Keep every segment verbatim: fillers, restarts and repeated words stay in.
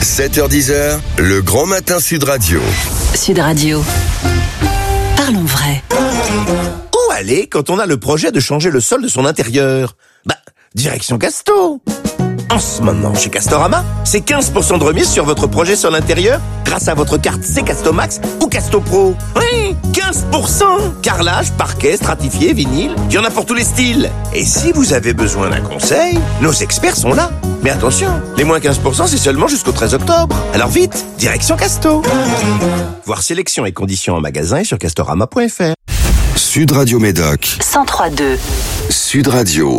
sept heures dix, le Grand Matin Sud Radio. Sud Radio. Parlons vrai. Où aller quand on a le projet de changer le sol de son intérieur? Bah, direction Casto. En ce moment, chez Castorama, c'est quinze pour cent de remise sur votre projet sol intérieur grâce à votre carte C Casto Max ou Casto Pro. Oui, quinze pour cent. Carrelage, parquet, stratifié, vinyle, il y en a pour tous les styles. Et si vous avez besoin d'un conseil, nos experts sont là. Mais attention, les moins quinze pour cent, c'est seulement jusqu'au treize octobre. Alors vite, direction Casto. Voir sélection et conditions en magasin et sur castorama point f r. Sud Radio Médoc. cent trois deux. Sud Radio.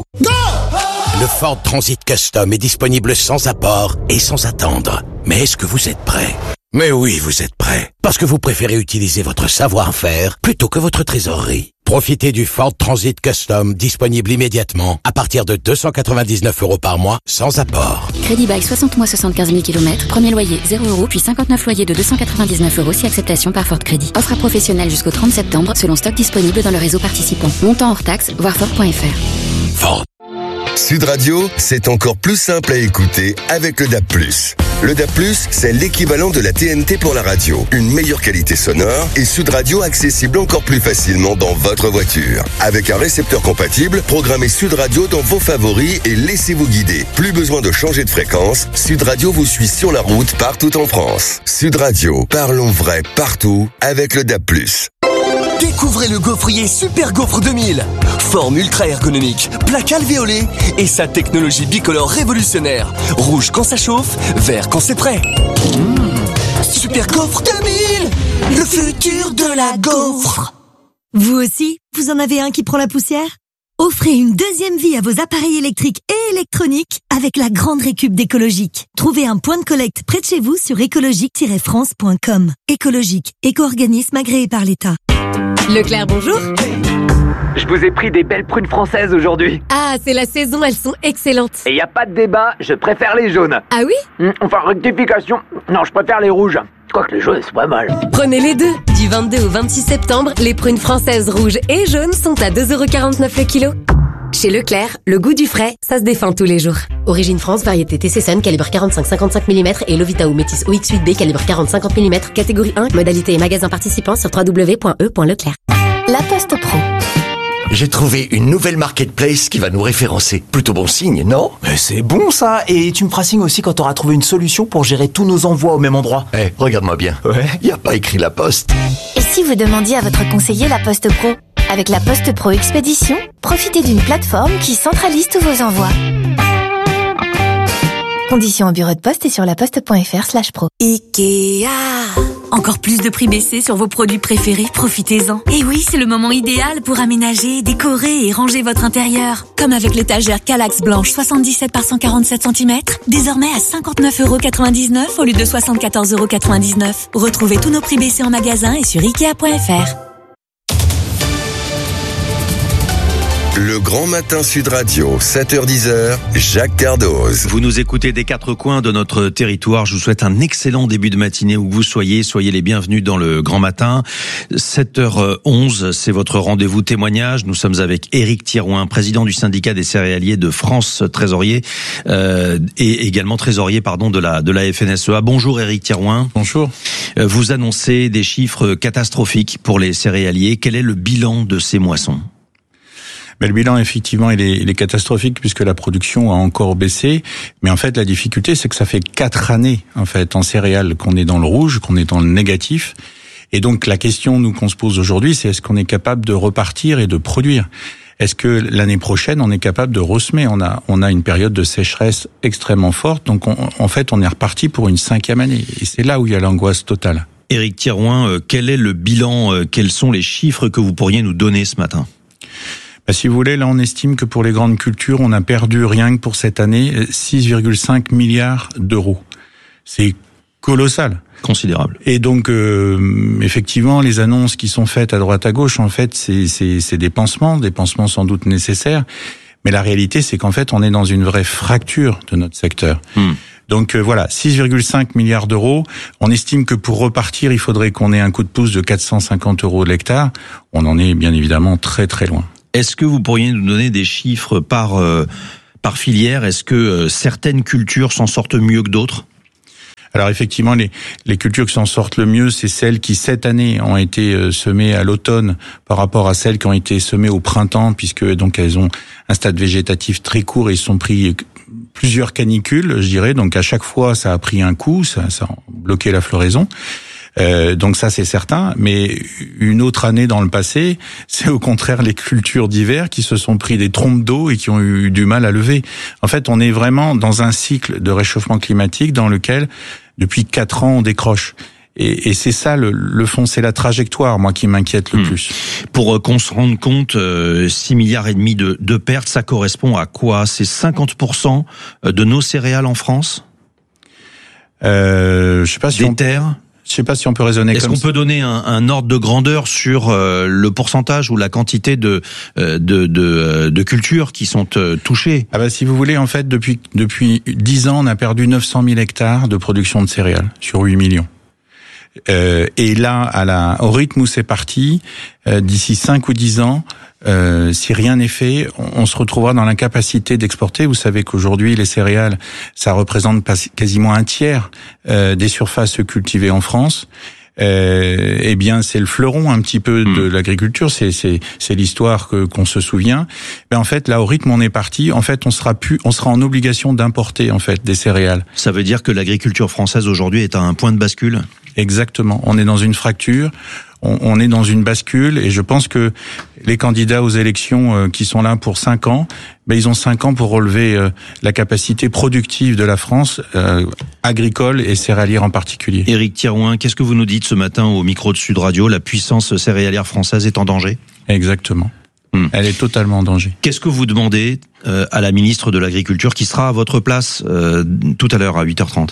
Le Ford Transit Custom est disponible sans apport et sans attendre. Mais est-ce que vous êtes prêt? Mais oui, vous êtes prêt. Parce que vous préférez utiliser votre savoir-faire plutôt que votre trésorerie. Profitez du Ford Transit Custom disponible immédiatement à partir de deux cent quatre-vingt-dix-neuf euros par mois sans apport. Crédit bail soixante mois soixante-quinze mille kilomètres. Premier loyer zéro euros puis cinquante-neuf loyers de deux cent quatre-vingt-dix-neuf euros si acceptation par Ford Crédit. Offre à professionnels jusqu'au trente septembre selon stock disponible dans le réseau participant. Montant hors taxe, voir Ford point f r. Ford. Sud Radio, c'est encore plus simple à écouter avec le D A B plus. Le D A B plus, c'est l'équivalent de la T N T pour la radio. Une meilleure qualité sonore et Sud Radio accessible encore plus facilement dans votre voiture. Avec un récepteur compatible, programmez Sud Radio dans vos favoris et laissez-vous guider. Plus besoin de changer de fréquence, Sud Radio vous suit sur la route partout en France. Sud Radio, parlons vrai partout avec le D A B plus. Découvrez le gaufrier Super Gaufre deux mille. Forme ultra ergonomique, plaque alvéolée et sa technologie bicolore révolutionnaire. Rouge quand ça chauffe, vert quand c'est prêt. Mmh. Super Gaufre deux mille, le futur de la gaufre. Vous aussi, vous en avez un qui prend la poussière? Offrez une deuxième vie à vos appareils électriques et électroniques avec la grande récup d'Écologique. Trouvez un point de collecte près de chez vous sur écologique tiret france point com. Écologique, éco-organisme agréé par l'État. Leclerc, bonjour. Je vous ai pris des belles prunes françaises aujourd'hui. Ah, c'est la saison, elles sont excellentes. Et y a pas de débat, je préfère les jaunes. Ah oui? Mmh, Enfin, rectification. Non, je préfère les rouges. Quoique les jaunes, c'est pas mal. Prenez les deux. Du vingt-deux au vingt-six septembre, les prunes françaises rouges et jaunes sont à deux euros quarante-neuf le kilo. Chez Leclerc, le goût du frais, ça se défend tous les jours. Origine France, variété T C Sun, calibre quarante-cinq cinquante-cinq millimètres et Lovita ou Métis O X huit B, calibre quarante cinquante millimètres, catégorie un, modalité et magasin participant sur w w w point e point leclerc. La Poste Pro. J'ai trouvé une nouvelle marketplace qui va nous référencer. Plutôt bon signe, non? Mais c'est bon ça. Et tu me feras signe aussi quand t'auras trouvé une solution pour gérer tous nos envois au même endroit. Eh, hey, regarde-moi bien. Ouais. Y a pas écrit La Poste. Et si vous demandiez à votre conseiller La Poste Pro? Avec La Poste Pro Expédition, profitez d'une plateforme qui centralise tous vos envois. Conditions au bureau de poste et sur laposte point f r slash pro. Ikea. Encore plus de prix baissés sur vos produits préférés, profitez-en. Et oui, c'est le moment idéal pour aménager, décorer et ranger votre intérieur. Comme avec l'étagère Kallax blanche soixante-dix-sept par cent quarante-sept centimètres, désormais à cinquante-neuf euros quatre-vingt-dix-neuf au lieu de soixante-quatorze euros quatre-vingt-dix-neuf. Retrouvez tous nos prix baissés en magasin et sur ikea point f r. Le Grand Matin Sud Radio, sept heures dix, Jacques Cardoz. Vous nous écoutez des quatre coins de notre territoire. Je vous souhaite un excellent début de matinée où que vous soyez. Soyez les bienvenus dans le Grand Matin. sept heures onze, c'est votre rendez-vous témoignage. Nous sommes avec Éric Thirouin, président du syndicat des céréaliers de France, trésorier, euh, et également trésorier, pardon, de la, de la F N S E A. Bonjour Éric Thirouin. Bonjour. Vous annoncez des chiffres catastrophiques pour les céréaliers. Quel est le bilan de ces moissons? Mais le bilan, effectivement, il est, il est catastrophique puisque la production a encore baissé. Mais en fait, la difficulté, c'est que ça fait quatre années, en fait, en céréales qu'on est dans le rouge, qu'on est dans le négatif. Et donc, la question, nous, qu'on se pose aujourd'hui, c'est est-ce qu'on est capable de repartir et de produire? Est-ce que l'année prochaine, on est capable de ressemer? On a, on a une période de sécheresse extrêmement forte. Donc, on, en fait, on est reparti pour une cinquième année. Et c'est là où il y a l'angoisse totale. Éric Thirouin, euh, quel est le bilan? euh, Quels sont les chiffres que vous pourriez nous donner ce matin? Bah, si vous voulez, là, on estime que pour les grandes cultures, on a perdu rien que pour cette année six virgule cinq milliards d'euros. C'est colossal. Considérable. Et donc, euh, effectivement, les annonces qui sont faites à droite à gauche, en fait, c'est, c'est, c'est des pansements, des pansements sans doute nécessaires. Mais la réalité, c'est qu'en fait, on est dans une vraie fracture de notre secteur. Mmh. Donc euh, voilà, six virgule cinq milliards d'euros. On estime que pour repartir, il faudrait qu'on ait un coup de pouce de quatre cent cinquante euros de l'hectare. On en est bien évidemment très très loin. Est-ce que vous pourriez nous donner des chiffres par euh, par filière? Est-ce que euh, certaines cultures s'en sortent mieux que d'autres? Alors effectivement, les, les cultures qui s'en sortent le mieux, c'est celles qui cette année ont été euh, semées à l'automne par rapport à celles qui ont été semées au printemps, puisque donc elles ont un stade végétatif très court et ils sont pris plusieurs canicules, je dirais. Donc à chaque fois, ça a pris un coup, ça, ça a bloqué la floraison. Euh, donc ça c'est certain, mais une autre année dans le passé, c'est au contraire les cultures d'hiver qui se sont pris des trompes d'eau et qui ont eu du mal à lever. En fait, on est vraiment dans un cycle de réchauffement climatique dans lequel, depuis quatre ans, on décroche. Et, et c'est ça le, le fond, c'est la trajectoire, moi, qui m'inquiète le mmh. plus. Pour euh, qu'on se rende compte, euh, six milliards et demi de, de pertes, ça correspond à quoi? C'est cinquante pour cent de nos céréales en France? Euh, je sais pas si Des on... terres? Je sais pas si on peut raisonner Est-ce comme qu'on ça. peut donner un, un ordre de grandeur sur euh, le pourcentage ou la quantité de euh, de, de, de cultures qui sont euh, touchées? Ah bah si vous voulez, en fait, depuis depuis dix ans, on a perdu neuf cent mille hectares de production de céréales sur huit millions. Euh, et là, à la, au rythme où c'est parti, euh, d'ici cinq ou dix ans, euh, si rien n'est fait, on, on se retrouvera dans l'incapacité d'exporter. Vous savez qu'aujourd'hui, les céréales, ça représente pas, quasiment un tiers euh, des surfaces cultivées en France. Euh, eh bien, c'est le fleuron un petit peu de l'agriculture. C'est c'est c'est l'histoire que qu'on se souvient. Mais en fait, là, au rythme où on est parti, en fait, on sera plus, on sera en obligation d'importer en fait des céréales. Ça veut dire que l'agriculture française aujourd'hui est à un point de bascule. Exactement. On est dans une fracture. On, on est dans une bascule, et je pense que les candidats aux élections euh, qui sont là pour cinq ans, ben ils ont cinq ans pour relever euh, la capacité productive de la France, euh, agricole et céréalière en particulier. Éric Thirouin, qu'est-ce que vous nous dites ce matin au micro de Sud Radio? La puissance céréalière française est en danger? Exactement. Hum. Elle est totalement en danger. Qu'est-ce que vous demandez euh, à la ministre de l'Agriculture qui sera à votre place euh, tout à l'heure à huit heures trente?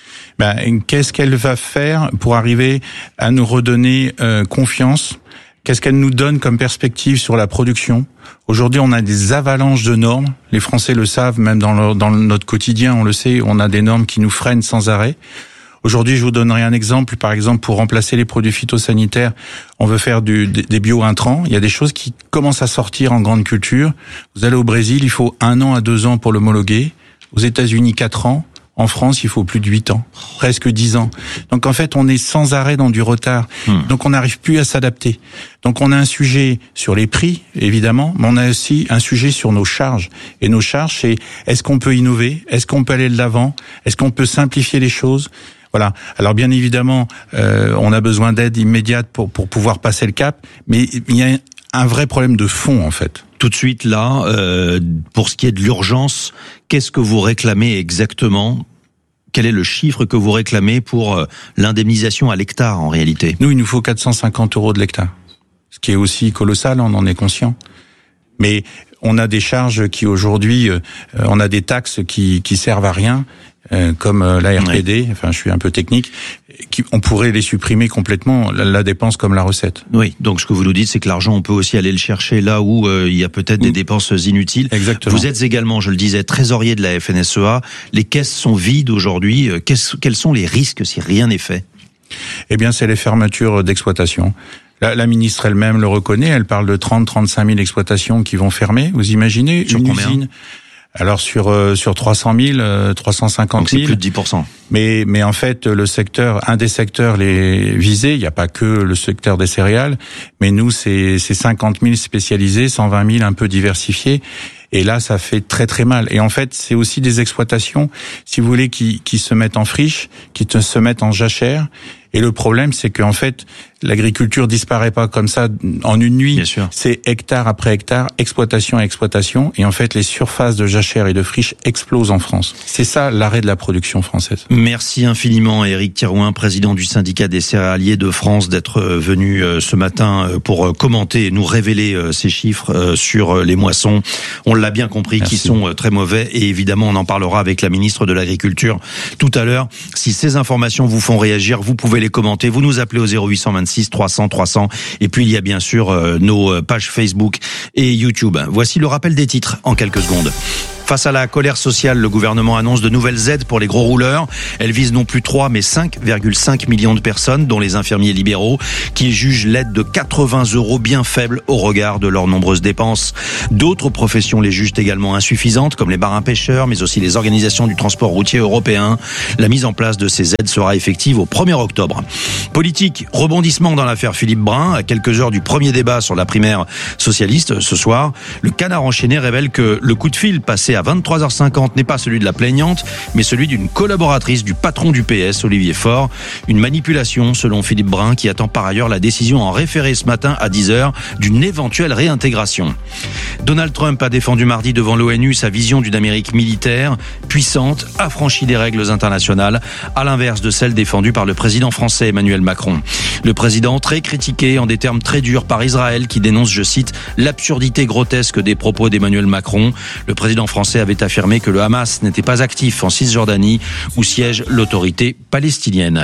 Ben, qu'est-ce qu'elle va faire pour arriver à nous redonner euh, confiance? Qu'est-ce qu'elle nous donne comme perspective sur la production? Aujourd'hui, on a des avalanches de normes. Les Français le savent, même dans, leur, dans notre quotidien, on le sait, on a des normes qui nous freinent sans arrêt. Aujourd'hui, je vous donnerai un exemple. Par exemple, pour remplacer les produits phytosanitaires, on veut faire du, des bio-intrants. Il y a des choses qui commencent à sortir en grande culture. Vous allez au Brésil, il faut un an à deux ans pour l'homologuer. Aux États-Unis, quatre ans. En France, il faut plus de huit ans, presque dix ans. Donc en fait, on est sans arrêt dans du retard. Mmh. Donc on n'arrive plus à s'adapter. Donc on a un sujet sur les prix, évidemment, mais on a aussi un sujet sur nos charges. Et nos charges, c'est est-ce qu'on peut innover? Est-ce qu'on peut aller de l'avant? Est-ce qu'on peut simplifier les choses? Voilà. Alors bien évidemment, euh, on a besoin d'aide immédiate pour, pour pouvoir passer le cap, mais il y a un vrai problème de fond, en fait. Tout de suite, là, euh, pour ce qui est de l'urgence, qu'est-ce que vous réclamez exactement? Quel est le chiffre que vous réclamez pour euh, l'indemnisation à l'hectare, en réalité? Nous, il nous faut quatre cent cinquante euros de l'hectare. Ce qui est aussi colossal, on en est conscient. Mais on a des charges qui, aujourd'hui, euh, on a des taxes qui, qui servent à rien, euh, comme euh, la R P D, oui. Enfin, je suis un peu technique, qui, on pourrait les supprimer complètement, la, la dépense comme la recette. Oui, donc ce que vous nous dites, c'est que l'argent, on peut aussi aller le chercher là où euh, il y a peut-être des dépenses inutiles. Exactement. Vous êtes également, je le disais, trésorier de la F N S E A. Les caisses sont vides aujourd'hui. Qu'est-ce, quels sont les risques si rien n'est fait? Eh bien, c'est les fermetures d'exploitation. La, la ministre elle-même le reconnaît, elle parle de trente à trente-cinq mille exploitations qui vont fermer. Vous imaginez sur une combien? usine? Alors sur euh, sur trois cent mille, euh, trois cent cinquante mille. Donc c'est plus de dix pour cent. Mais mais en fait le secteur, un des secteurs les visés, il n'y a pas que le secteur des céréales, mais nous c'est c'est cinquante mille spécialisés, cent vingt mille un peu diversifiés. Et là, ça fait très très mal. Et en fait, c'est aussi des exploitations, si vous voulez, qui qui se mettent en friche, qui te, se mettent en jachère. Et le problème, c'est qu'en fait, l'agriculture disparaît pas comme ça en une nuit. Bien sûr. C'est hectare après hectare, exploitation à exploitation. Et en fait, les surfaces de jachère et de friche explosent en France. C'est ça l'arrêt de la production française. Merci infiniment, Éric Thirouin, président du syndicat des céréaliers de France, d'être venu ce matin pour commenter et nous révéler ces chiffres sur les moissons. On l'a bien compris, Merci. Qui sont très mauvais. Et évidemment, on en parlera avec la ministre de l'Agriculture tout à l'heure. Si ces informations vous font réagir, vous pouvez les commenter. Vous nous appelez au zéro huit cent vingt-six trois cents trois cents. Et puis, il y a bien sûr euh, nos pages Facebook et YouTube. Voici le rappel des titres en quelques secondes. Face à la colère sociale, le gouvernement annonce de nouvelles aides pour les gros rouleurs. Elles visent non plus trois, mais cinq virgule cinq millions de personnes, dont les infirmiers libéraux, qui jugent l'aide de quatre-vingts euros bien faible au regard de leurs nombreuses dépenses. D'autres professions les jugent également insuffisantes, comme les marins-pêcheurs, mais aussi les organisations du transport routier européen. La mise en place de ces aides sera effective au premier octobre. Politique, rebondissement dans l'affaire Philippe Brun. À quelques heures du premier débat sur la primaire socialiste ce soir, le Canard enchaîné révèle que le coup de fil passé à vingt-trois heures cinquante n'est pas celui de la plaignante, mais celui d'une collaboratrice du patron du P S, Olivier Faure. Une manipulation, selon Philippe Brun, qui attend par ailleurs la décision en référé ce matin à dix heures d'une éventuelle réintégration. Donald Trump a défendu mardi devant l'ONU sa vision d'une Amérique militaire, puissante, affranchie des règles internationales, à l'inverse de celle défendue par le président français Emmanuel Macron. Le président, très critiqué en des termes très durs par Israël, qui dénonce, je cite, l'absurdité grotesque des propos d'Emmanuel Macron. Le président français avait affirmé que le Hamas n'était pas actif en Cisjordanie, où siège l'autorité palestinienne.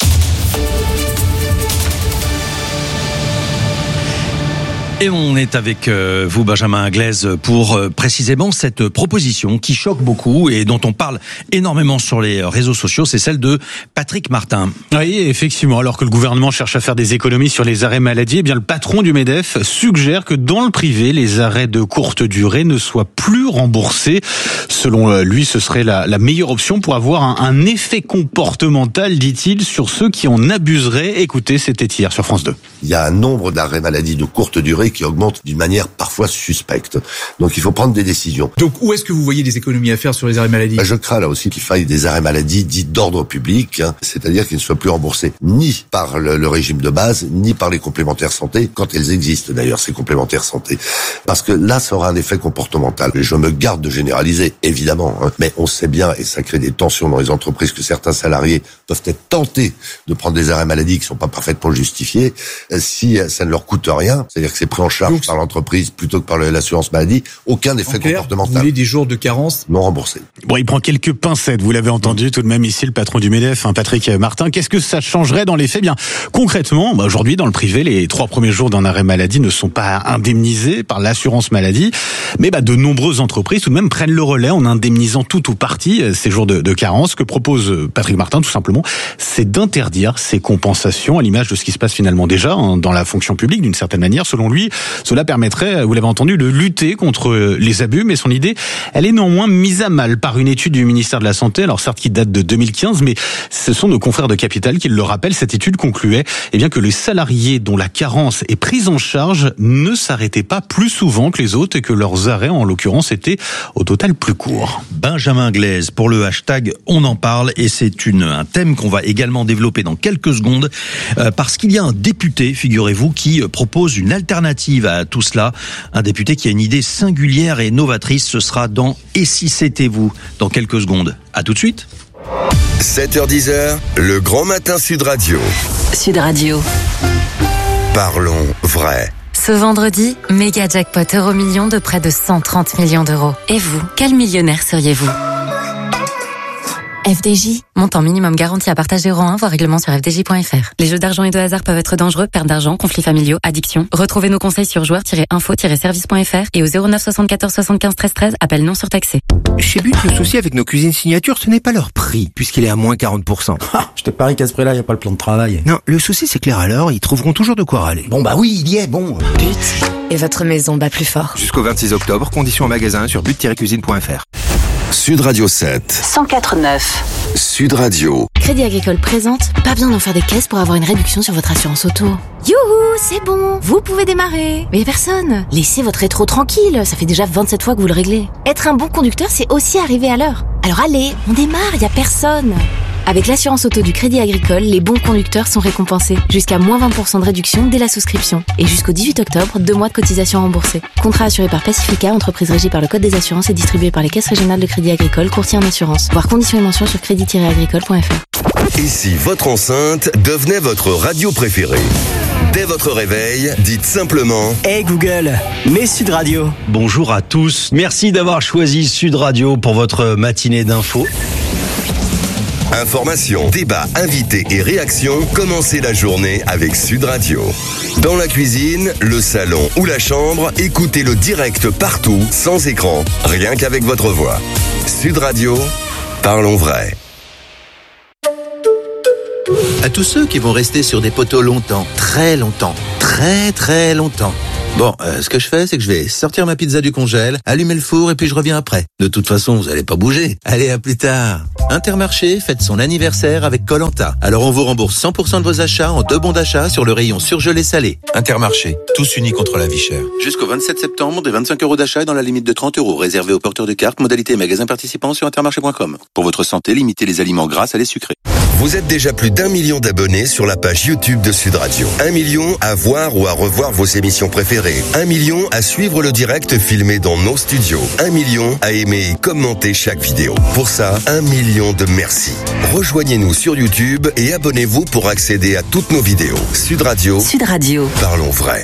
Et on est avec vous, Benjamin Anglaise, pour précisément cette proposition qui choque beaucoup et dont on parle énormément sur les réseaux sociaux, c'est celle de Patrick Martin. Oui, effectivement, alors que le gouvernement cherche à faire des économies sur les arrêts maladie, eh bien le patron du MEDEF suggère que dans le privé, les arrêts de courte durée ne soient plus remboursés. Selon lui, ce serait la, la meilleure option pour avoir un, un effet comportemental, dit-il, sur ceux qui en abuseraient. Écoutez, c'était hier sur France deux. Il y a un nombre d'arrêts maladie de courte durée qui augmente d'une manière parfois suspecte. Donc il faut prendre des décisions. Donc où est-ce que vous voyez des économies à faire sur les arrêts maladie ? Ben, je crains là aussi qu'il faille des arrêts maladie dits d'ordre public, hein, c'est-à-dire qu'ils ne soient plus remboursés ni par le, le régime de base, ni par les complémentaires santé, quand elles existent d'ailleurs, ces complémentaires santé. Parce que là, ça aura un effet comportemental. Et je me garde de généraliser, évidemment, hein, mais on sait bien, et ça crée des tensions dans les entreprises, que certains salariés peuvent être tentés de prendre des arrêts maladie qui ne sont pas parfaits pour le justifier, si ça ne leur coûte rien, c'est-à-dire que c'est pris en charge Donc, par l'entreprise plutôt que par l'assurance maladie, aucun effet clair, comportemental. Vous voulez des jours de carence non remboursés. Bon, il prend quelques pincettes, vous l'avez entendu tout de même ici, le patron du MEDEF, hein, Patrick Martin. Qu'est-ce que ça changerait dans les faits ? Bien, concrètement, bah, aujourd'hui, dans le privé, les trois premiers jours d'un arrêt maladie ne sont pas indemnisés par l'assurance maladie, mais bah, de nombreuses entreprises tout de même prennent le relais en indemnisant tout ou partie ces jours de, de carence. Ce que propose Patrick Martin, tout simplement, c'est d'interdire ces compensations, à l'image de ce qui se passe finalement déjà hein, dans la fonction publique, d'une certaine manière. Selon lui, cela permettrait, vous l'avez entendu, de lutter contre les abus, mais son idée, elle est néanmoins mise à mal par une étude du ministère de la Santé, alors certes qui date de deux mille quinze, mais ce sont nos confrères de Capital qui le rappellent. Cette étude concluait eh bien, que les salariés dont la carence est prise en charge ne s'arrêtaient pas plus souvent que les autres et que leurs arrêts, en l'occurrence, étaient au total plus courts. Benjamin Anglaise pour le hashtag On en parle, et c'est une, un thème qu'on va également développer dans quelques secondes, euh, parce qu'il y a un député, figurez-vous, qui propose une alternative à tout cela. Un député qui a une idée singulière et novatrice. Ce sera dans Et si c'était vous, dans quelques secondes. À tout de suite. sept heures dix, le Grand Matin Sud Radio. Sud Radio. Parlons vrai. Ce vendredi, méga jackpot euro million de près de cent trente millions d'euros. Et vous, quel millionnaire seriez-vous ? F D J, montant minimum garanti à partager euro un, voire règlement sur f d j point f r. Les jeux d'argent et de hasard peuvent être dangereux, perte d'argent, conflits familiaux, addiction. Retrouvez nos conseils sur joueurs tiret info tiret service point f r et au zéro neuf soixante-quatorze soixante-quinze treize treize, appel non surtaxé. Chez But, le souci avec nos cuisines signature, ce n'est pas leur prix, puisqu'il est à moins quarante pour cent. Ah, je te parie qu'à ce prix-là, il n'y a pas le plan de travail. Non, le souci c'est que les râleurs, ils trouveront toujours de quoi râler. Bon bah oui, il y est, bon. But. Et votre maison bat plus fort. Jusqu'au vingt-six octobre, conditions en magasin sur but tiret cuisine point f r. Sud Radio sept. cent quatre neuf. Sud Radio. Crédit Agricole présente, pas besoin d'en faire des caisses pour avoir une réduction sur votre assurance auto. Youhou, c'est bon, vous pouvez démarrer. Mais personne, laissez votre rétro tranquille, ça fait déjà vingt-sept fois que vous le réglez. Être un bon conducteur, c'est aussi arriver à l'heure. Alors allez, on démarre, y a personne. Avec l'assurance auto du Crédit Agricole, les bons conducteurs sont récompensés. Jusqu'à moins vingt pour cent de réduction dès la souscription. Et jusqu'au dix-huit octobre, deux mois de cotisation remboursée. Contrat assuré par Pacifica, entreprise régie par le Code des assurances et distribué par les caisses régionales de Crédit Agricole, courtier en assurance. Voir conditions et mentions sur crédit tiret agricole point f r. Et si votre enceinte devenait votre radio préférée ? Dès votre réveil, dites simplement « Hey Google, mets Sud Radio ». Bonjour à tous, merci d'avoir choisi Sud Radio pour votre matinée d'infos. Informations, débats, invités et réactions, commencez la journée avec Sud Radio. Dans la cuisine, le salon ou la chambre, écoutez le direct partout, sans écran, rien qu'avec votre voix. Sud Radio, parlons vrai. À tous ceux qui vont rester sur des poteaux longtemps, très longtemps, très très longtemps. Bon, euh, ce que je fais, c'est que je vais sortir ma pizza du congèle, allumer le four et puis je reviens après. De toute façon, vous allez pas bouger. Allez, à plus tard. Intermarché fête son anniversaire avec Koh Lanta. Alors on vous rembourse cent pour cent de vos achats en deux bons d'achat sur le rayon surgelé salé. Intermarché, tous unis contre la vie chère. Jusqu'au vingt-sept septembre, des vingt-cinq euros d'achat dans la limite de trente euros, réservé aux porteurs de cartes, modalité magasin participant sur intermarché point com. Pour votre santé, limitez les aliments gras à les sucrés. Vous êtes déjà plus d'un million d'abonnés sur la page YouTube de Sud Radio. Un million à voir ou à revoir vos émissions préférées. Un million à suivre le direct filmé dans nos studios. Un million à aimer et commenter chaque vidéo. Pour ça, un million de merci. Rejoignez-nous sur YouTube et abonnez-vous pour accéder à toutes nos vidéos. Sud Radio. Sud Radio. Parlons vrai.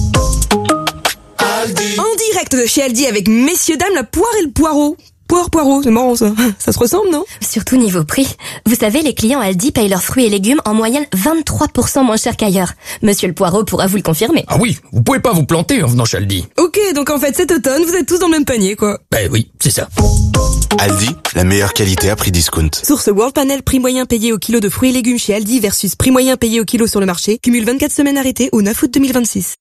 En direct de chez Aldi avec messieurs dames la poire et le poireau. Poire, poireau, c'est marrant ça. Ça se ressemble, non? Surtout niveau prix. Vous savez, les clients Aldi payent leurs fruits et légumes en moyenne vingt-trois pour cent moins cher qu'ailleurs. Monsieur le Poireau pourra vous le confirmer. Ah oui, vous pouvez pas vous planter en venant chez Aldi. Ok, donc en fait cet automne, vous êtes tous dans le même panier, quoi. Ben oui, c'est ça. Aldi, la meilleure qualité à prix discount. Source World Panel, prix moyen payé au kilo de fruits et légumes chez Aldi versus prix moyen payé au kilo sur le marché. Cumule vingt-quatre semaines arrêtées au neuf août deux mille vingt-six.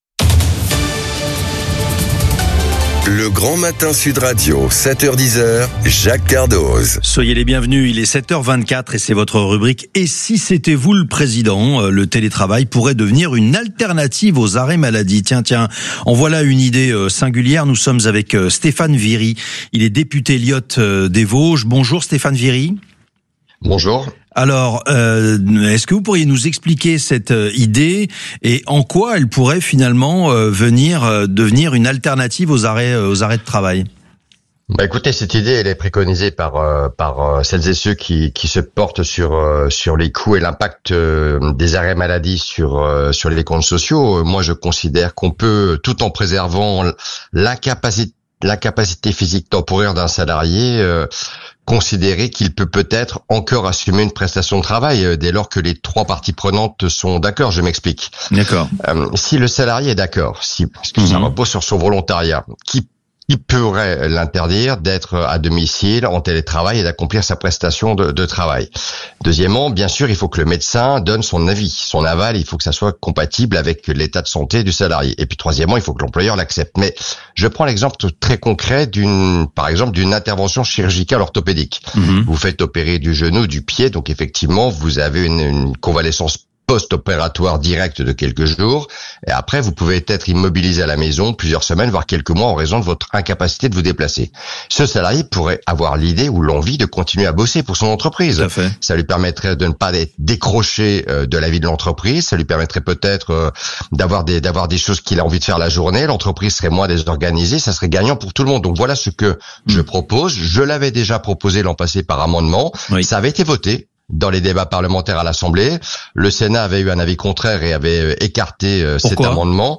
Le Grand Matin Sud Radio, sept heures dix, Jacques Cardoz. Soyez les bienvenus, il est sept heures vingt-quatre et c'est votre rubrique « Et si c'était vous le président ?» Le télétravail pourrait devenir une alternative aux arrêts maladie. Tiens, tiens, en voilà une idée singulière. Nous sommes avec Stéphane Viry. Il est député Lyotte des Vosges. Bonjour Stéphane Viry. Bonjour. Alors, euh, est-ce que vous pourriez nous expliquer cette euh, idée et en quoi elle pourrait finalement euh, venir euh, devenir une alternative aux arrêts euh, aux arrêts de travail? Bah écoutez, cette idée, elle est préconisée par euh, par euh, celles et ceux qui qui se portent sur euh, sur les coûts et l'impact euh, des arrêts maladie sur euh, sur les comptes sociaux. Moi, je considère qu'on peut, tout en préservant l'incapacité l'incapacité physique temporaire d'un salarié, euh, considérer qu'il peut peut-être encore assumer une prestation de travail euh, dès lors que les trois parties prenantes sont d'accord. Je m'explique. D'accord. Euh, si le salarié est d'accord, si parce que mmh. ça repose sur son volontariat, qui qui pourrait l'interdire d'être à domicile en télétravail et d'accomplir sa prestation de, de travail. Deuxièmement, bien sûr, il faut que le médecin donne son avis, son aval, il faut que ça soit compatible avec l'état de santé du salarié. Et puis troisièmement, il faut que l'employeur l'accepte. Mais je prends l'exemple très concret d'une, par exemple, d'une intervention chirurgicale orthopédique. Mmh. Vous faites opérer du genou, du pied, donc effectivement, vous avez une, une convalescence post-opératoire direct de quelques jours, et après vous pouvez être immobilisé à la maison plusieurs semaines, voire quelques mois en raison de votre incapacité de vous déplacer. Ce salarié pourrait avoir l'idée ou l'envie de continuer à bosser pour son entreprise. Ça lui permettrait de ne pas être décroché euh, de la vie de l'entreprise, ça lui permettrait peut-être euh, d'avoir des d'avoir des choses qu'il a envie de faire la journée, l'entreprise serait moins désorganisée, ça serait gagnant pour tout le monde. Donc voilà ce que mmh. je propose. Je l'avais déjà proposé l'an passé par amendement, oui. Ça avait été voté dans les débats parlementaires à l'Assemblée. Le Sénat avait eu un avis contraire et avait écarté euh, cet amendement.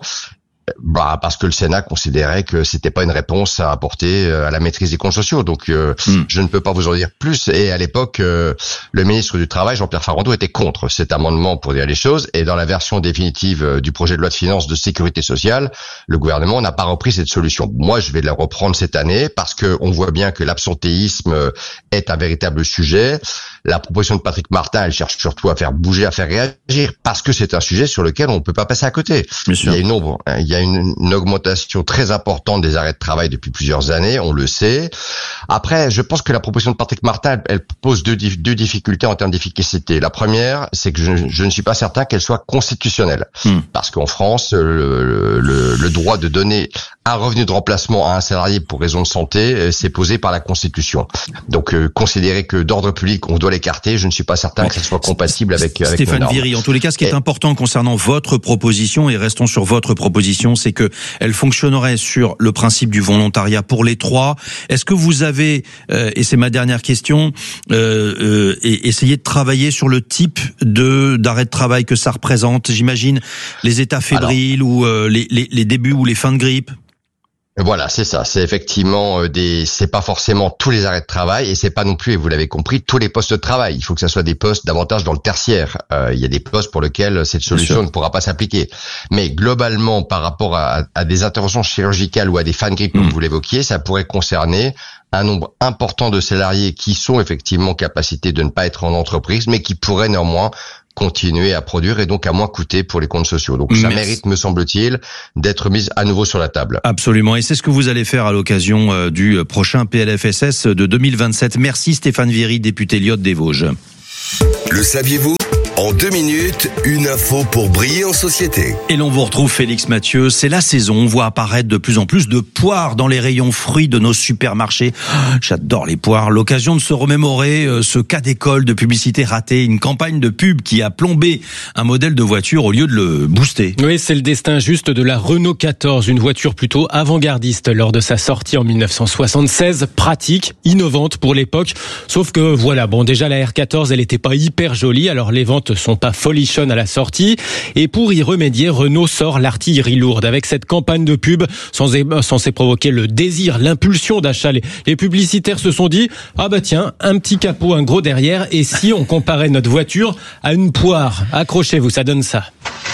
Bah parce que le Sénat considérait que c'était pas une réponse à apporter à la maîtrise des comptes sociaux. Donc euh, mm. je ne peux pas vous en dire plus. Et à l'époque, euh, le ministre du Travail, Jean-Pierre Farandou, était contre cet amendement pour dire les choses. Et dans la version définitive euh, du projet de loi de finances de sécurité sociale, le gouvernement n'a pas repris cette solution. Moi, je vais la reprendre cette année parce que on voit bien que l'absentéisme est un véritable sujet. La proposition de Patrick Martin, elle cherche surtout à faire bouger, à faire réagir, parce que c'est un sujet sur lequel on ne peut pas passer à côté. Bien sûr. Il y a une ombre, il y a une, une augmentation très importante des arrêts de travail depuis plusieurs années, on le sait. Après, je pense que la proposition de Patrick Martin, elle, elle pose deux, deux difficultés en termes d'efficacité. La première, c'est que je, je ne suis pas certain qu'elle soit constitutionnelle, hmm. parce qu'en France, le, le, le droit de donner un revenu de remplacement à un salarié pour raison de santé, c'est posé par la Constitution. Donc, euh, considérer que d'ordre public, on doit l'écarter, je ne suis pas certain ouais. que ça soit compatible avec, avec Stéphane Viry. En tous les cas, ce qui est et... important concernant votre proposition, et restons sur votre proposition, c'est que elle fonctionnerait sur le principe du volontariat pour les trois. Est-ce que vous avez, euh, et c'est ma dernière question, euh, euh, et essayé de travailler sur le type de d'arrêt de travail que ça représente? J'imagine les états fébriles Alors... ou euh, les, les, les débuts ou les fins de grippe. Voilà, c'est ça. C'est effectivement des, c'est pas forcément tous les arrêts de travail et c'est pas non plus, et vous l'avez compris, tous les postes de travail. Il faut que ça soit des postes davantage dans le tertiaire. Euh, il y a des postes pour lesquels cette solution ne pourra pas s'appliquer. Mais globalement, par rapport à, à des interventions chirurgicales ou à des fan grippe, comme mmh. vous l'évoquiez, ça pourrait concerner un nombre important de salariés qui sont effectivement capacités de ne pas être en entreprise, mais qui pourraient néanmoins continuer à produire et donc à moins coûter pour les comptes sociaux. Donc ça Merci. mérite, me semble-t-il, d'être mis à nouveau sur la table. Absolument. Et c'est ce que vous allez faire à l'occasion du prochain P L F S S de deux mille vingt-sept. Merci Stéphane Viry, député Lyot des Vosges. Le saviez-vous ? En deux minutes, une info pour briller en société. Et l'on vous retrouve Félix Mathieu. C'est la saison. On voit apparaître de plus en plus de poires dans les rayons fruits de nos supermarchés. J'adore les poires. L'occasion de se remémorer ce cas d'école de publicité ratée. Une campagne de pub qui a plombé un modèle de voiture au lieu de le booster. Oui, c'est le destin juste de la Renault quatorze. Une voiture plutôt avant-gardiste lors de sa sortie en dix-neuf cent soixante-seize. Pratique, innovante pour l'époque. Sauf que voilà, bon, déjà la R quatorze, elle était pas hyper jolie. Alors les ventes sont pas folichonnes à la sortie. Et pour y remédier, Renault sort l'artillerie lourde avec cette campagne de pub censée provoquer le désir, l'impulsion d'achat. Les, les publicitaires se sont dit, ah bah tiens, un petit capot, un gros derrière, et si on comparait notre voiture à une poire? Accrochez-vous, ça donne ça.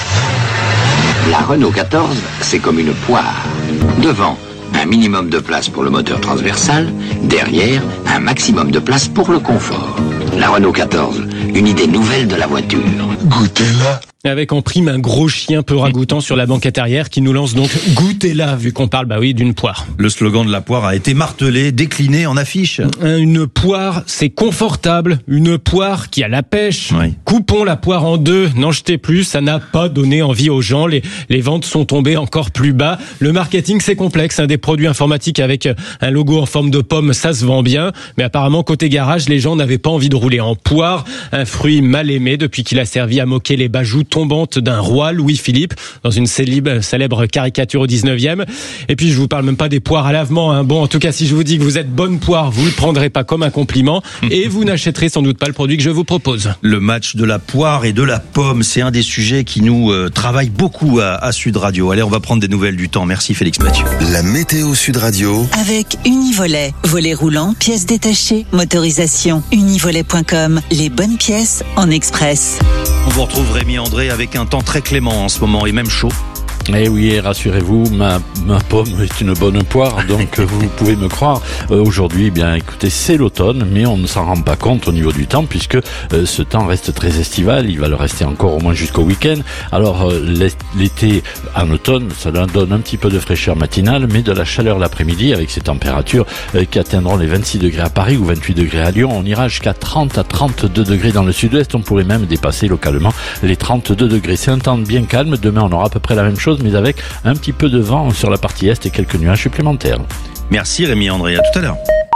La Renault quatorze, c'est comme une poire. Devant, un minimum de place pour le moteur transversal. Derrière, un maximum de place pour le confort. La Renault quatorze, une idée nouvelle de la voiture. Goûtez-la. Avec en prime un gros chien peu ragoûtant sur la banquette arrière qui nous lance donc « Goûtez-la » vu qu'on parle, bah oui, d'une poire. Le slogan de la poire a été martelé, décliné en affiche. Une poire, c'est confortable. Une poire qui a la pêche. Oui. Coupons la poire en deux, n'en jetez plus. Ça n'a pas donné envie aux gens. Les, les ventes sont tombées encore plus bas. Le marketing, c'est complexe. Hein. Des produits informatiques avec un logo en forme de pomme, ça se vend bien. Mais apparemment, côté garage, les gens n'avaient pas envie de rouler en poire. Un fruit mal aimé depuis qu'il a servi à moquer les bajoux tombante d'un roi, Louis-Philippe, dans une célèbre caricature au dix-neuvième. Et puis, je vous parle même pas des poires à lavement. Hein. Bon, en tout cas, si je vous dis que vous êtes bonne poire, vous le prendrez pas comme un compliment et vous n'achèterez sans doute pas le produit que je vous propose. Le match de la poire et de la pomme, c'est un des sujets qui nous euh, travaille beaucoup à, à Sud Radio. Allez, on va prendre des nouvelles du temps. Merci Félix Mathieu. La météo Sud Radio. Avec Univolet. Volet roulant, pièces détachées, motorisation. Univolet point com. Les bonnes pièces en express. On vous retrouve Rémi André avec un temps très clément en ce moment et même chaud. Eh oui, rassurez-vous, ma, ma pomme est une bonne poire, donc vous pouvez me croire. Euh, aujourd'hui, eh bien, écoutez, c'est l'automne, mais on ne s'en rend pas compte au niveau du temps, puisque euh, ce temps reste très estival. Il va le rester encore au moins jusqu'au week-end. Alors, euh, l'été en automne, ça donne un petit peu de fraîcheur matinale, mais de la chaleur l'après-midi, avec ces températures euh, qui atteindront les vingt-six degrés à Paris ou vingt-huit degrés à Lyon. On ira jusqu'à trente à trente-deux degrés dans le sud-ouest. On pourrait même dépasser localement les trente-deux degrés. C'est un temps bien calme. Demain, on aura à peu près la même chose, mais avec un petit peu de vent sur la partie est et quelques nuages supplémentaires. Merci Rémi André, à tout à l'heure.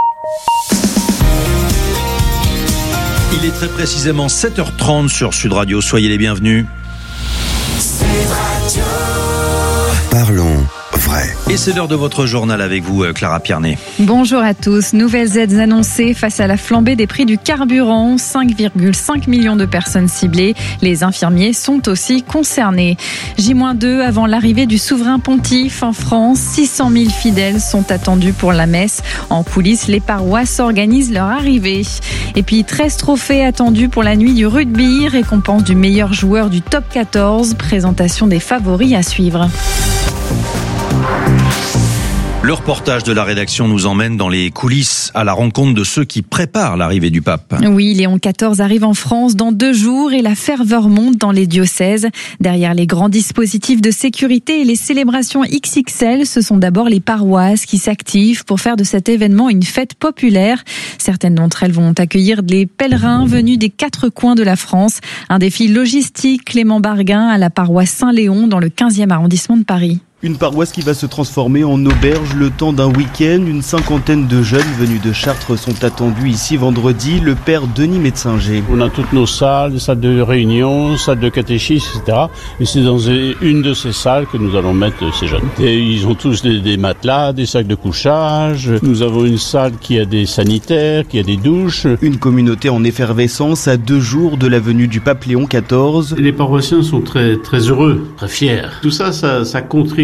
Il est très précisément sept heures trente sur Sud Radio, soyez les bienvenus. Sud Radio. Parlons vrai. Et c'est l'heure de votre journal avec vous, Clara Piernet. Bonjour à tous. Nouvelles aides annoncées face à la flambée des prix du carburant. cinq virgule cinq millions de personnes ciblées. Les infirmiers sont aussi concernés. J deux avant l'arrivée du souverain pontife en France. six cent mille fidèles sont attendus pour la messe. En coulisses, les paroisses organisent leur arrivée. Et puis treize trophées attendus pour la nuit du rugby. Récompense du meilleur joueur du top quatorze. Présentation des favoris à suivre. Le reportage de la rédaction nous emmène dans les coulisses à la rencontre de ceux qui préparent l'arrivée du pape. Oui, Léon quatorze arrive en France dans deux jours et la ferveur monte dans les diocèses. Derrière les grands dispositifs de sécurité et les célébrations X X L, ce sont d'abord les paroisses qui s'activent pour faire de cet événement une fête populaire. Certaines d'entre elles vont accueillir les pèlerins venus des quatre coins de la France. Un défi logistique, Clément Barguin à la paroisse Saint-Léon dans le quinzième arrondissement de Paris. Une paroisse qui va se transformer en auberge le temps d'un week-end. Une cinquantaine de jeunes venus de Chartres sont attendus ici vendredi. Le père Denis Metzinger. On a toutes nos salles, salles de réunion, salles de catéchisme, et cetera. Et c'est dans une de ces salles que nous allons mettre ces jeunes. Et ils ont tous des, des matelas, des sacs de couchage. Nous avons une salle qui a des sanitaires, qui a des douches. Une communauté en effervescence à deux jours de la venue du pape Léon quatorze. Les paroissiens sont très, très heureux, très fiers. Tout ça, ça, ça contribue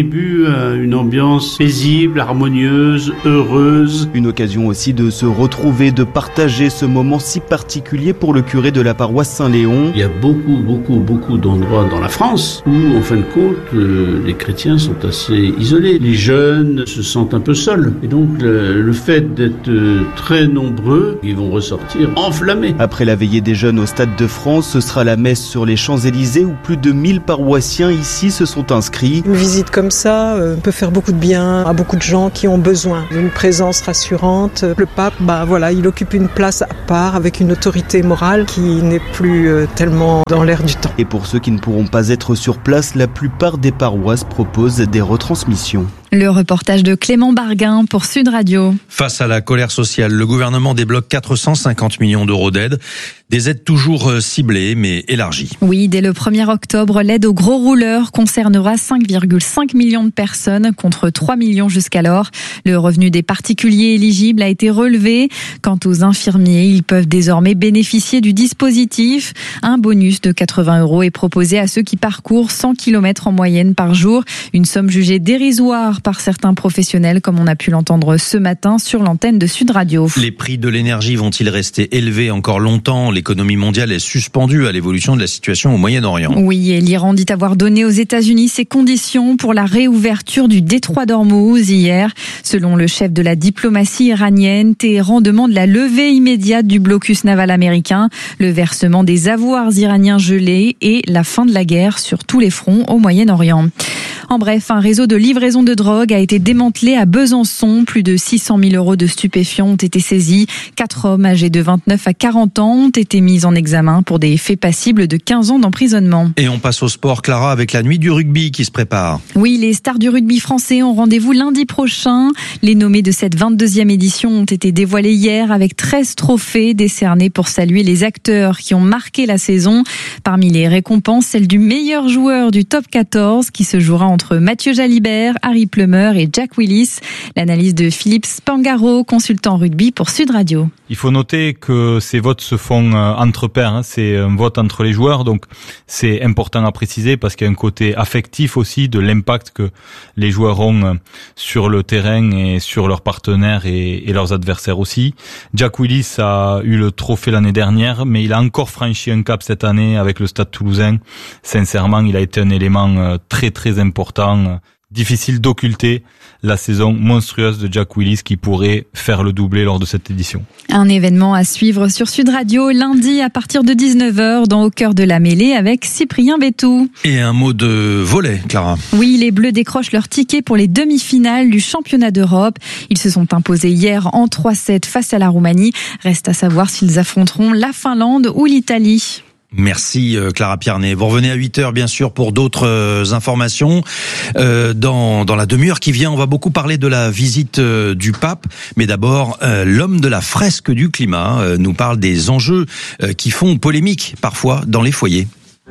contribue à une ambiance paisible, harmonieuse, heureuse. Une occasion aussi de se retrouver, de partager ce moment si particulier pour le curé de la paroisse Saint-Léon. Il y a beaucoup, beaucoup, beaucoup d'endroits dans la France où, en fin de compte, euh, les chrétiens sont assez isolés. Les jeunes se sentent un peu seuls. Et donc, le, le fait d'être euh, très nombreux, ils vont ressortir enflammés. Après la veillée des jeunes au Stade de France, ce sera la messe sur les Champs-Élysées où plus de mille paroissiens ici se sont inscrits. Une visite comme ça euh, peut faire beaucoup de bien à beaucoup de gens qui ont besoin d'une présence rassurante. Le pape, bah voilà, il occupe une place à part avec une autorité morale qui n'est plus euh, tellement dans l'air du temps. Et pour ceux qui ne pourront pas être sur place, la plupart des paroisses proposent des retransmissions. Le reportage de Clément Barguin pour Sud Radio. Face à la colère sociale, le gouvernement débloque quatre cent cinquante millions d'euros d'aide. Des aides toujours ciblées, mais élargies. Oui, dès le premier octobre, l'aide aux gros rouleurs concernera cinq virgule cinq millions de personnes contre trois millions jusqu'alors. Le revenu des particuliers éligibles a été relevé. Quant aux infirmiers, ils peuvent désormais bénéficier du dispositif. Un bonus de quatre-vingts euros est proposé à ceux qui parcourent cent kilomètres en moyenne par jour. Une somme jugée dérisoire par certains professionnels, comme on a pu l'entendre ce matin sur l'antenne de Sud Radio. Les prix de l'énergie vont-ils rester élevés encore longtemps ? L'économie mondiale est suspendue à l'évolution de la situation au Moyen-Orient. Oui, et l'Iran dit avoir donné aux États-Unis ses conditions pour la réouverture du détroit d'Ormuz hier. Selon le chef de la diplomatie iranienne, Téhéran demande la levée immédiate du blocus naval américain, le versement des avoirs iraniens gelés et la fin de la guerre sur tous les fronts au Moyen-Orient. En bref, un réseau de livraison de drogue a été démantelé à Besançon. Plus de six cent mille euros de stupéfiants ont été saisis. Quatre hommes âgés de vingt-neuf à quarante ans ont été mis en examen pour des faits passibles de quinze ans d'emprisonnement. Et on passe au sport, Clara, avec la nuit du rugby qui se prépare. Oui, les stars du rugby français ont rendez-vous lundi prochain. Les nommés de cette vingt-deuxième édition ont été dévoilés hier avec treize trophées décernés pour saluer les acteurs qui ont marqué la saison. Parmi les récompenses, celle du meilleur joueur du top quatorze qui se jouera entre Mathieu Jalibert, Harry Plummer et Jack Willis. L'analyse de Philippe Spangaro, consultant rugby pour Sud Radio. Il faut noter que ces votes se font entre pairs, hein. C'est un vote entre les joueurs, donc c'est important à préciser parce qu'il y a un côté affectif aussi de l'impact que les joueurs ont sur le terrain et sur leurs partenaires et, et leurs adversaires aussi. Jack Willis a eu le trophée l'année dernière, mais il a encore franchi un cap cette année avec le Stade Toulousain. Sincèrement, il a été un élément très très important. Difficile d'occulter la saison monstrueuse de Jack Willis qui pourrait faire le doublé lors de cette édition. Un événement à suivre sur Sud Radio lundi à partir de dix-neuf heures dans Au cœur de la mêlée avec Cyprien Bétou. Et un mot de volley, Clara. Oui, les Bleus décrochent leur ticket pour les demi-finales du championnat d'Europe. Ils se sont imposés hier en trois sept face à la Roumanie. Reste à savoir s'ils affronteront la Finlande ou l'Italie. Merci Clara Piernet. Vous revenez à huit heures bien sûr pour d'autres euh, informations. Euh, dans, dans la demi-heure qui vient, on va beaucoup parler de la visite euh, du pape. Mais d'abord, euh, l'homme de la fresque du climat euh, nous parle des enjeux euh, qui font polémique parfois dans les foyers.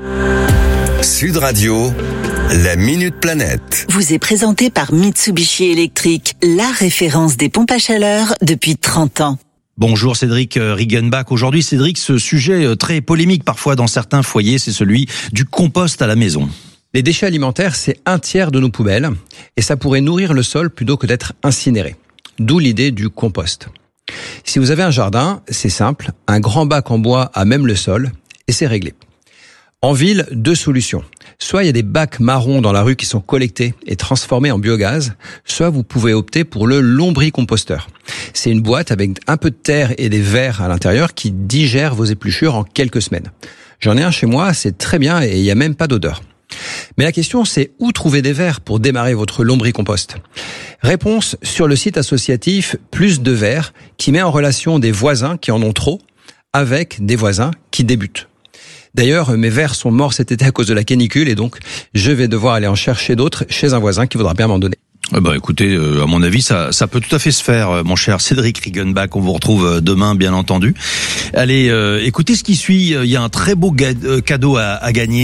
Sud Radio, la Minute Planète. Vous est présenté par Mitsubishi Electric, la référence des pompes à chaleur depuis trente ans. Bonjour Cédric Riggenbach. Aujourd'hui Cédric, ce sujet très polémique parfois dans certains foyers, c'est celui du compost à la maison. Les déchets alimentaires, c'est un tiers de nos poubelles et ça pourrait nourrir le sol plutôt que d'être incinéré. D'où l'idée du compost. Si vous avez un jardin, c'est simple, un grand bac en bois à même le sol et c'est réglé. En ville, deux solutions. Soit il y a des bacs marrons dans la rue qui sont collectés et transformés en biogaz, soit vous pouvez opter pour le lombricomposteur. C'est une boîte avec un peu de terre et des vers à l'intérieur qui digère vos épluchures en quelques semaines. J'en ai un chez moi, c'est très bien et il n'y a même pas d'odeur. Mais la question, c'est où trouver des vers pour démarrer votre lombricompost ? Réponse sur le site associatif Plus de Vers qui met en relation des voisins qui en ont trop avec des voisins qui débutent. D'ailleurs, mes vers sont morts cet été à cause de la canicule et donc je vais devoir aller en chercher d'autres chez un voisin qui voudra bien m'en donner. Eh ben, écoutez, euh, à mon avis, ça, ça peut tout à fait se faire, mon cher Cédric Riggenbach. On vous retrouve demain, bien entendu. Allez, euh, écoutez ce qui suit. Il y a un très beau ga- cadeau à, à gagner.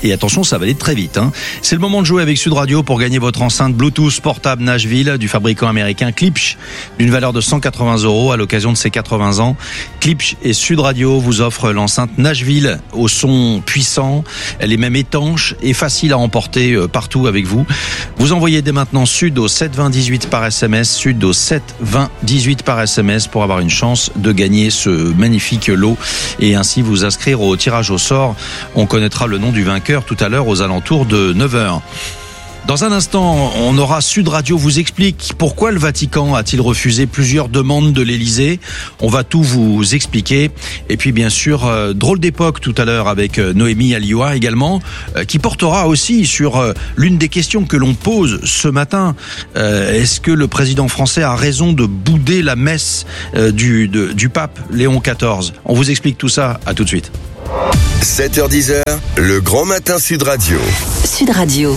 Et attention, ça va aller très vite. Hein. C'est le moment de jouer avec Sud Radio pour gagner votre enceinte Bluetooth portable Nashville du fabricant américain Klipsch d'une valeur de cent quatre-vingts euros à l'occasion de ses quatre-vingts ans. Klipsch et Sud Radio vous offrent l'enceinte Nashville au son puissant. Elle est même étanche et facile à emporter partout avec vous. Vous envoyez dès maintenant Sud au sept vingt dix-huit par S M S, Sud au sept vingt dix-huit par S M S pour avoir une chance de gagner ce magnifique lot et ainsi vous inscrire au tirage au sort. On connaîtra le nom du vainqueur tout à l'heure aux alentours de neuf heures. Dans un instant, on aura Sud Radio vous explique pourquoi le Vatican a-t-il refusé plusieurs demandes de l'Élysée. On va tout vous expliquer. Et puis bien sûr, euh, drôle d'époque tout à l'heure avec euh, Noémie Alioua également, euh, qui portera aussi sur euh, l'une des questions que l'on pose ce matin. Euh, est-ce que le président français a raison de bouder la messe euh, du, de, du pape Léon quatorze? On vous explique tout ça. À tout de suite. sept heures dix, le grand matin Sud Radio. Sud Radio.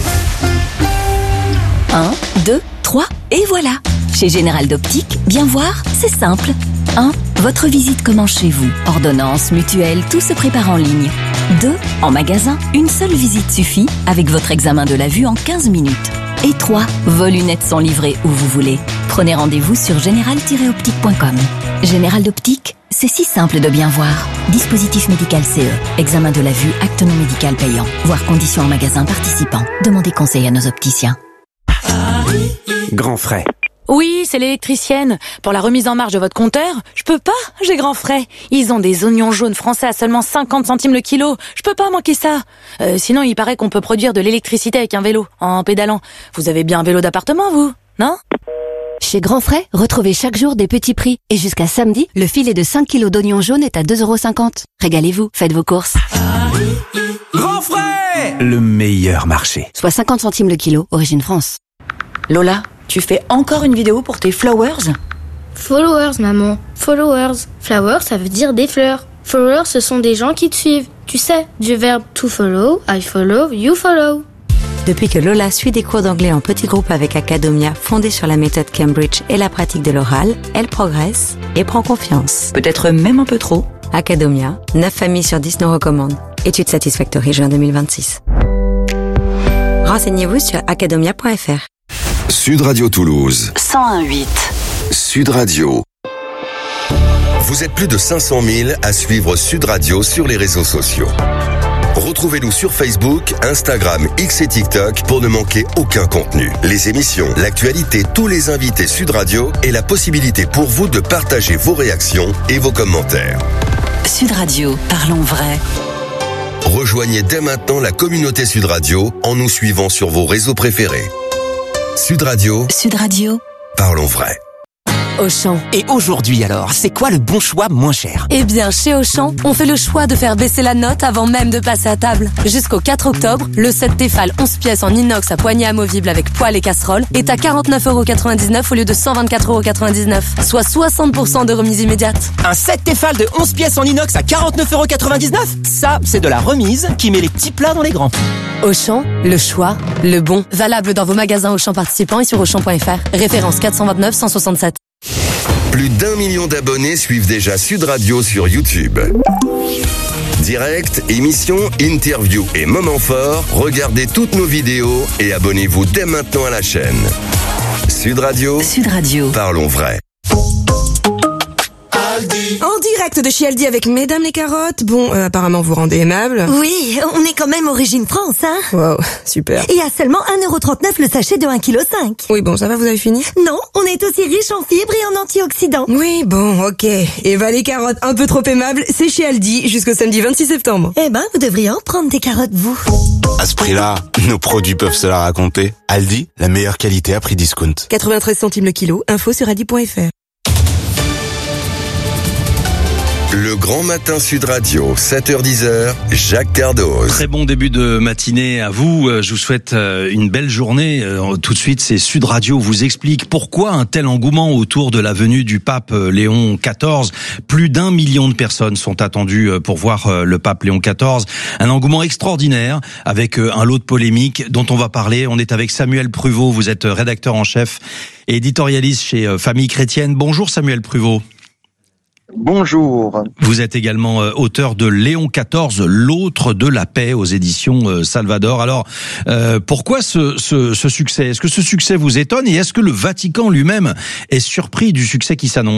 un, deux, trois, et voilà. Chez Général d'Optique, bien voir, c'est simple. un. Votre visite commence chez vous. Ordonnance, mutuelle, tout se prépare en ligne. deux. En magasin, une seule visite suffit avec votre examen de la vue en quinze minutes. Et trois. Vos lunettes sont livrées où vous voulez. Prenez rendez-vous sur général tiret optique point com. Général d'Optique, c'est si simple de bien voir. Dispositif médical C E. Examen de la vue, acte non médical payant. Voir conditions en magasin participant. Demandez conseil à nos opticiens. Grand frais. Oui, c'est l'électricienne. Pour la remise en marche de votre compteur, je peux pas, j'ai grand frais. Ils ont des oignons jaunes français à seulement cinquante centimes le kilo. Je peux pas manquer ça. Euh, sinon, il paraît qu'on peut produire de l'électricité avec un vélo, en pédalant. Vous avez bien un vélo d'appartement, vous, non ? Chez Grand Frais, retrouvez chaque jour des petits prix. Et jusqu'à samedi, le filet de cinq kilos d'oignons jaunes est à deux euros cinquante. Régalez-vous, faites vos courses. Grand Frais, le meilleur marché. Soit cinquante centimes le kilo, origine France. Lola, tu fais encore une vidéo pour tes flowers ? Followers, maman. Followers. Flowers, ça veut dire des fleurs. Followers, ce sont des gens qui te suivent. Tu sais, du verbe to follow, I follow, you follow. Depuis que Lola suit des cours d'anglais en petit groupe avec Academia, fondée sur la méthode Cambridge et la pratique de l'oral, elle progresse et prend confiance. Peut-être même un peu trop. Academia, neuf familles sur dix nous recommandent. Étude Satisfactory, juin deux mille vingt-six. Renseignez-vous sur academia point f r. Sud Radio Toulouse. cent un virgule huit. Sud Radio. Vous êtes plus de cinq cent mille à suivre Sud Radio sur les réseaux sociaux. Retrouvez-nous sur Facebook, Instagram, X et TikTok pour ne manquer aucun contenu. Les émissions, l'actualité, tous les invités Sud Radio et la possibilité pour vous de partager vos réactions et vos commentaires. Sud Radio, parlons vrai. Rejoignez dès maintenant la communauté Sud Radio en nous suivant sur vos réseaux préférés. Sud Radio. Sud Radio. Parlons vrai. Auchan. Et aujourd'hui alors, c'est quoi le bon choix moins cher ? Eh bien, chez Auchan, on fait le choix de faire baisser la note avant même de passer à table. Jusqu'au quatre octobre, le set Tefal onze pièces en inox à poignée amovible avec poêle et casserole est à quarante-neuf euros quatre-vingt-dix-neuf au lieu de cent vingt-quatre euros quatre-vingt-dix-neuf, soit soixante pour cent de remise immédiate. Un set Tefal de onze pièces en inox à quarante-neuf euros quatre-vingt-dix-neuf ? Ça, c'est de la remise qui met les petits plats dans les grands. Auchan, le choix, le bon. Valable dans vos magasins Auchan participants et sur auchan point f r. Référence quatre cent vingt-neuf cent soixante-sept. Plus d'un million d'abonnés suivent déjà Sud Radio sur YouTube. Direct, émissions, interviews et moments forts, regardez toutes nos vidéos et abonnez-vous dès maintenant à la chaîne. Sud Radio. Sud Radio. Parlons vrai. En direct de chez Aldi avec Mesdames les carottes. Bon, euh, apparemment vous rendez aimable. Oui, on est quand même origine France, hein. Wow, super. Et à seulement un euro trente-neuf le sachet de un virgule cinq kilos. Oui, bon, ça va, vous avez fini? Non, on est aussi riche en fibres et en antioxydants. Oui, bon, ok. Eva les carottes, un peu trop aimables, c'est chez Aldi jusqu'au samedi vingt-six septembre. Eh ben, vous devriez en prendre des carottes, vous. À ce prix-là, nos produits peuvent se la raconter. Aldi, la meilleure qualité à prix discount. quatre-vingt-treize centimes le kilo, info sur aldi point f r. Le grand matin Sud Radio, sept heures dix, Jacques Cardoz. Très bon début de matinée à vous. Je vous souhaite une belle journée. Tout de suite, c'est Sud Radio vous explique pourquoi un tel engouement autour de la venue du pape Léon quatorze. Plus d'un million de personnes sont attendues pour voir le pape Léon quatorze. Un engouement extraordinaire avec un lot de polémiques dont on va parler. On est avec Samuel Pruvot. Vous êtes rédacteur en chef et éditorialiste chez Famille Chrétienne. Bonjour Samuel Pruvot. Bonjour. Vous êtes également auteur de Léon quatorze, l'autre de la paix aux éditions Salvador. Alors, euh, pourquoi ce, ce, ce succès ? Est-ce que ce succès vous étonne et est-ce que le Vatican lui-même est surpris du succès qui s'annonce ?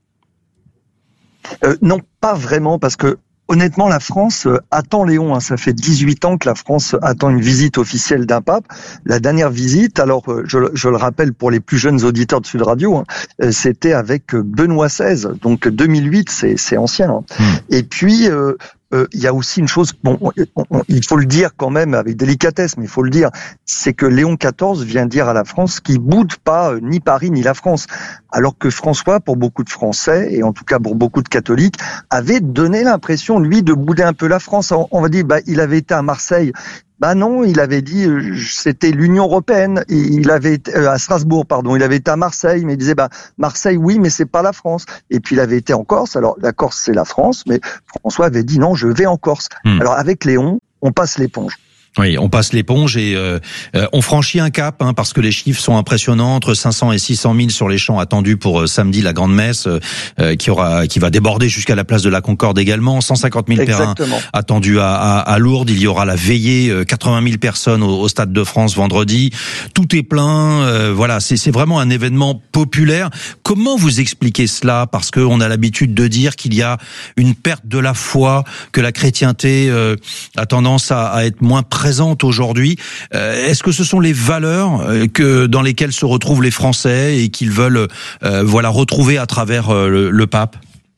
euh, Non, pas vraiment, parce que honnêtement, la France attend Léon. Hein. Ça fait dix-huit ans que la France attend une visite officielle d'un pape. La dernière visite, alors je, je le rappelle pour les plus jeunes auditeurs de Sud Radio, hein, c'était avec Benoît seize, donc deux mille huit, c'est, c'est ancien. Hein. Mmh. Et puis, euh, Euh, il y a aussi une chose, bon, on, on, il faut le dire quand même avec délicatesse, mais il faut le dire, c'est que Léon quatorze vient dire à la France qu'il boude pas euh, ni Paris ni la France, alors que François, pour beaucoup de Français et en tout cas pour beaucoup de catholiques, avait donné l'impression lui de bouder un peu la France. On, on va dire, bah, il avait été à Marseille. Bah non, il avait dit euh, c'était l'Union européenne. Il avait été euh, à Strasbourg, pardon. Il avait été à Marseille, mais il disait bah Marseille oui, mais c'est pas la France. Et puis il avait été en Corse. Alors la Corse c'est la France, mais François avait dit non, je vais en Corse. Mmh. Alors avec Léon, on passe l'éponge. Oui, on passe l'éponge et euh, euh, on franchit un cap hein, parce que les chiffres sont impressionnants, entre cinq cents et six cent mille sur les champs attendus pour euh, samedi la grande messe euh, qui aura qui va déborder jusqu'à la place de la Concorde également, cent cinquante mille pèlerins attendus à, à, à Lourdes. Il y aura la veillée, euh, quatre-vingt mille personnes au, au Stade de France vendredi. Tout est plein, euh, voilà, c'est c'est vraiment un événement populaire. Comment vous expliquez cela ? Parce que on a l'habitude de dire qu'il y a une perte de la foi, que la chrétienté euh, a tendance à, à être moins présente aujourd'hui. Euh, est-ce que ce sont les valeurs que dans lesquelles se retrouvent les Français et qu'ils veulent euh, voilà retrouver à travers euh, le, le pape ?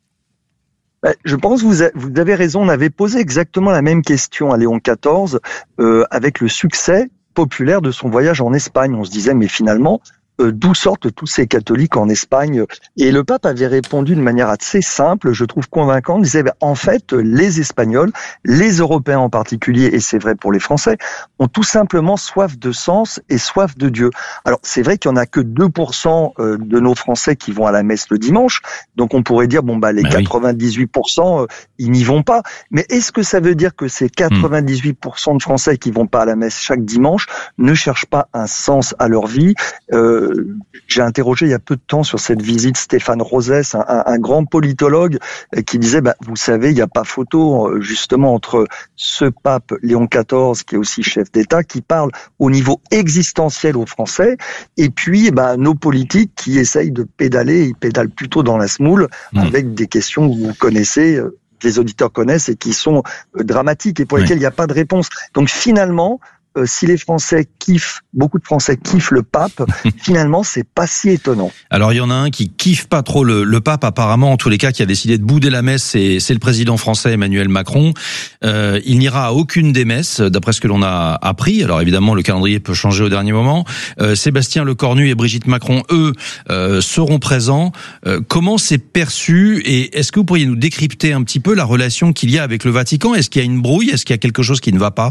Je pense que vous, vous avez raison. On avait posé exactement la même question à Léon quatorze euh, avec le succès populaire de son voyage en Espagne. On se disait mais finalement d'où sortent tous ces catholiques en Espagne. Et le pape avait répondu de manière assez simple, je trouve convaincante, il disait ben, en fait les Espagnols, les Européens en particulier, et c'est vrai pour les Français, ont tout simplement soif de sens et soif de Dieu. Alors c'est vrai qu'il n'y en a que deux pour cent de nos Français qui vont à la messe le dimanche, donc on pourrait dire bon bah les bah quatre-vingt-dix-huit pour cent ils n'y vont pas, mais est-ce que ça veut dire que ces quatre-vingt-dix-huit pour cent de Français qui vont pas à la messe chaque dimanche ne cherchent pas un sens à leur vie? euh, J'ai interrogé il y a peu de temps sur cette visite Stéphane Rosès, un, un, un grand politologue, qui disait, bah, vous savez, il n'y a pas photo justement entre ce pape Léon quatorze, qui est aussi chef d'État, qui parle au niveau existentiel aux Français, et puis bah, nos politiques qui essayent de pédaler, ils pédalent plutôt dans la semoule, mmh. avec des questions que vous connaissez, que les auditeurs connaissent et qui sont dramatiques et pour lesquelles il n'y a pas de réponse. Donc finalement, Euh, si les Français kiffent, beaucoup de Français kiffent le pape, finalement, c'est pas si étonnant. Alors, il y en a un qui kiffe pas trop le, le pape, apparemment, en tous les cas, qui a décidé de bouder la messe, c'est, c'est le président français Emmanuel Macron. Euh, il n'ira à aucune des messes, d'après ce que l'on a appris. Alors, évidemment, le calendrier peut changer au dernier moment. Euh, Sébastien Lecornu et Brigitte Macron, eux, euh, seront présents. Euh, comment c'est perçu et est-ce que vous pourriez nous décrypter un petit peu la relation qu'il y a avec le Vatican ? Est-ce qu'il y a une brouille ? Est-ce qu'il y a quelque chose qui ne va pas ?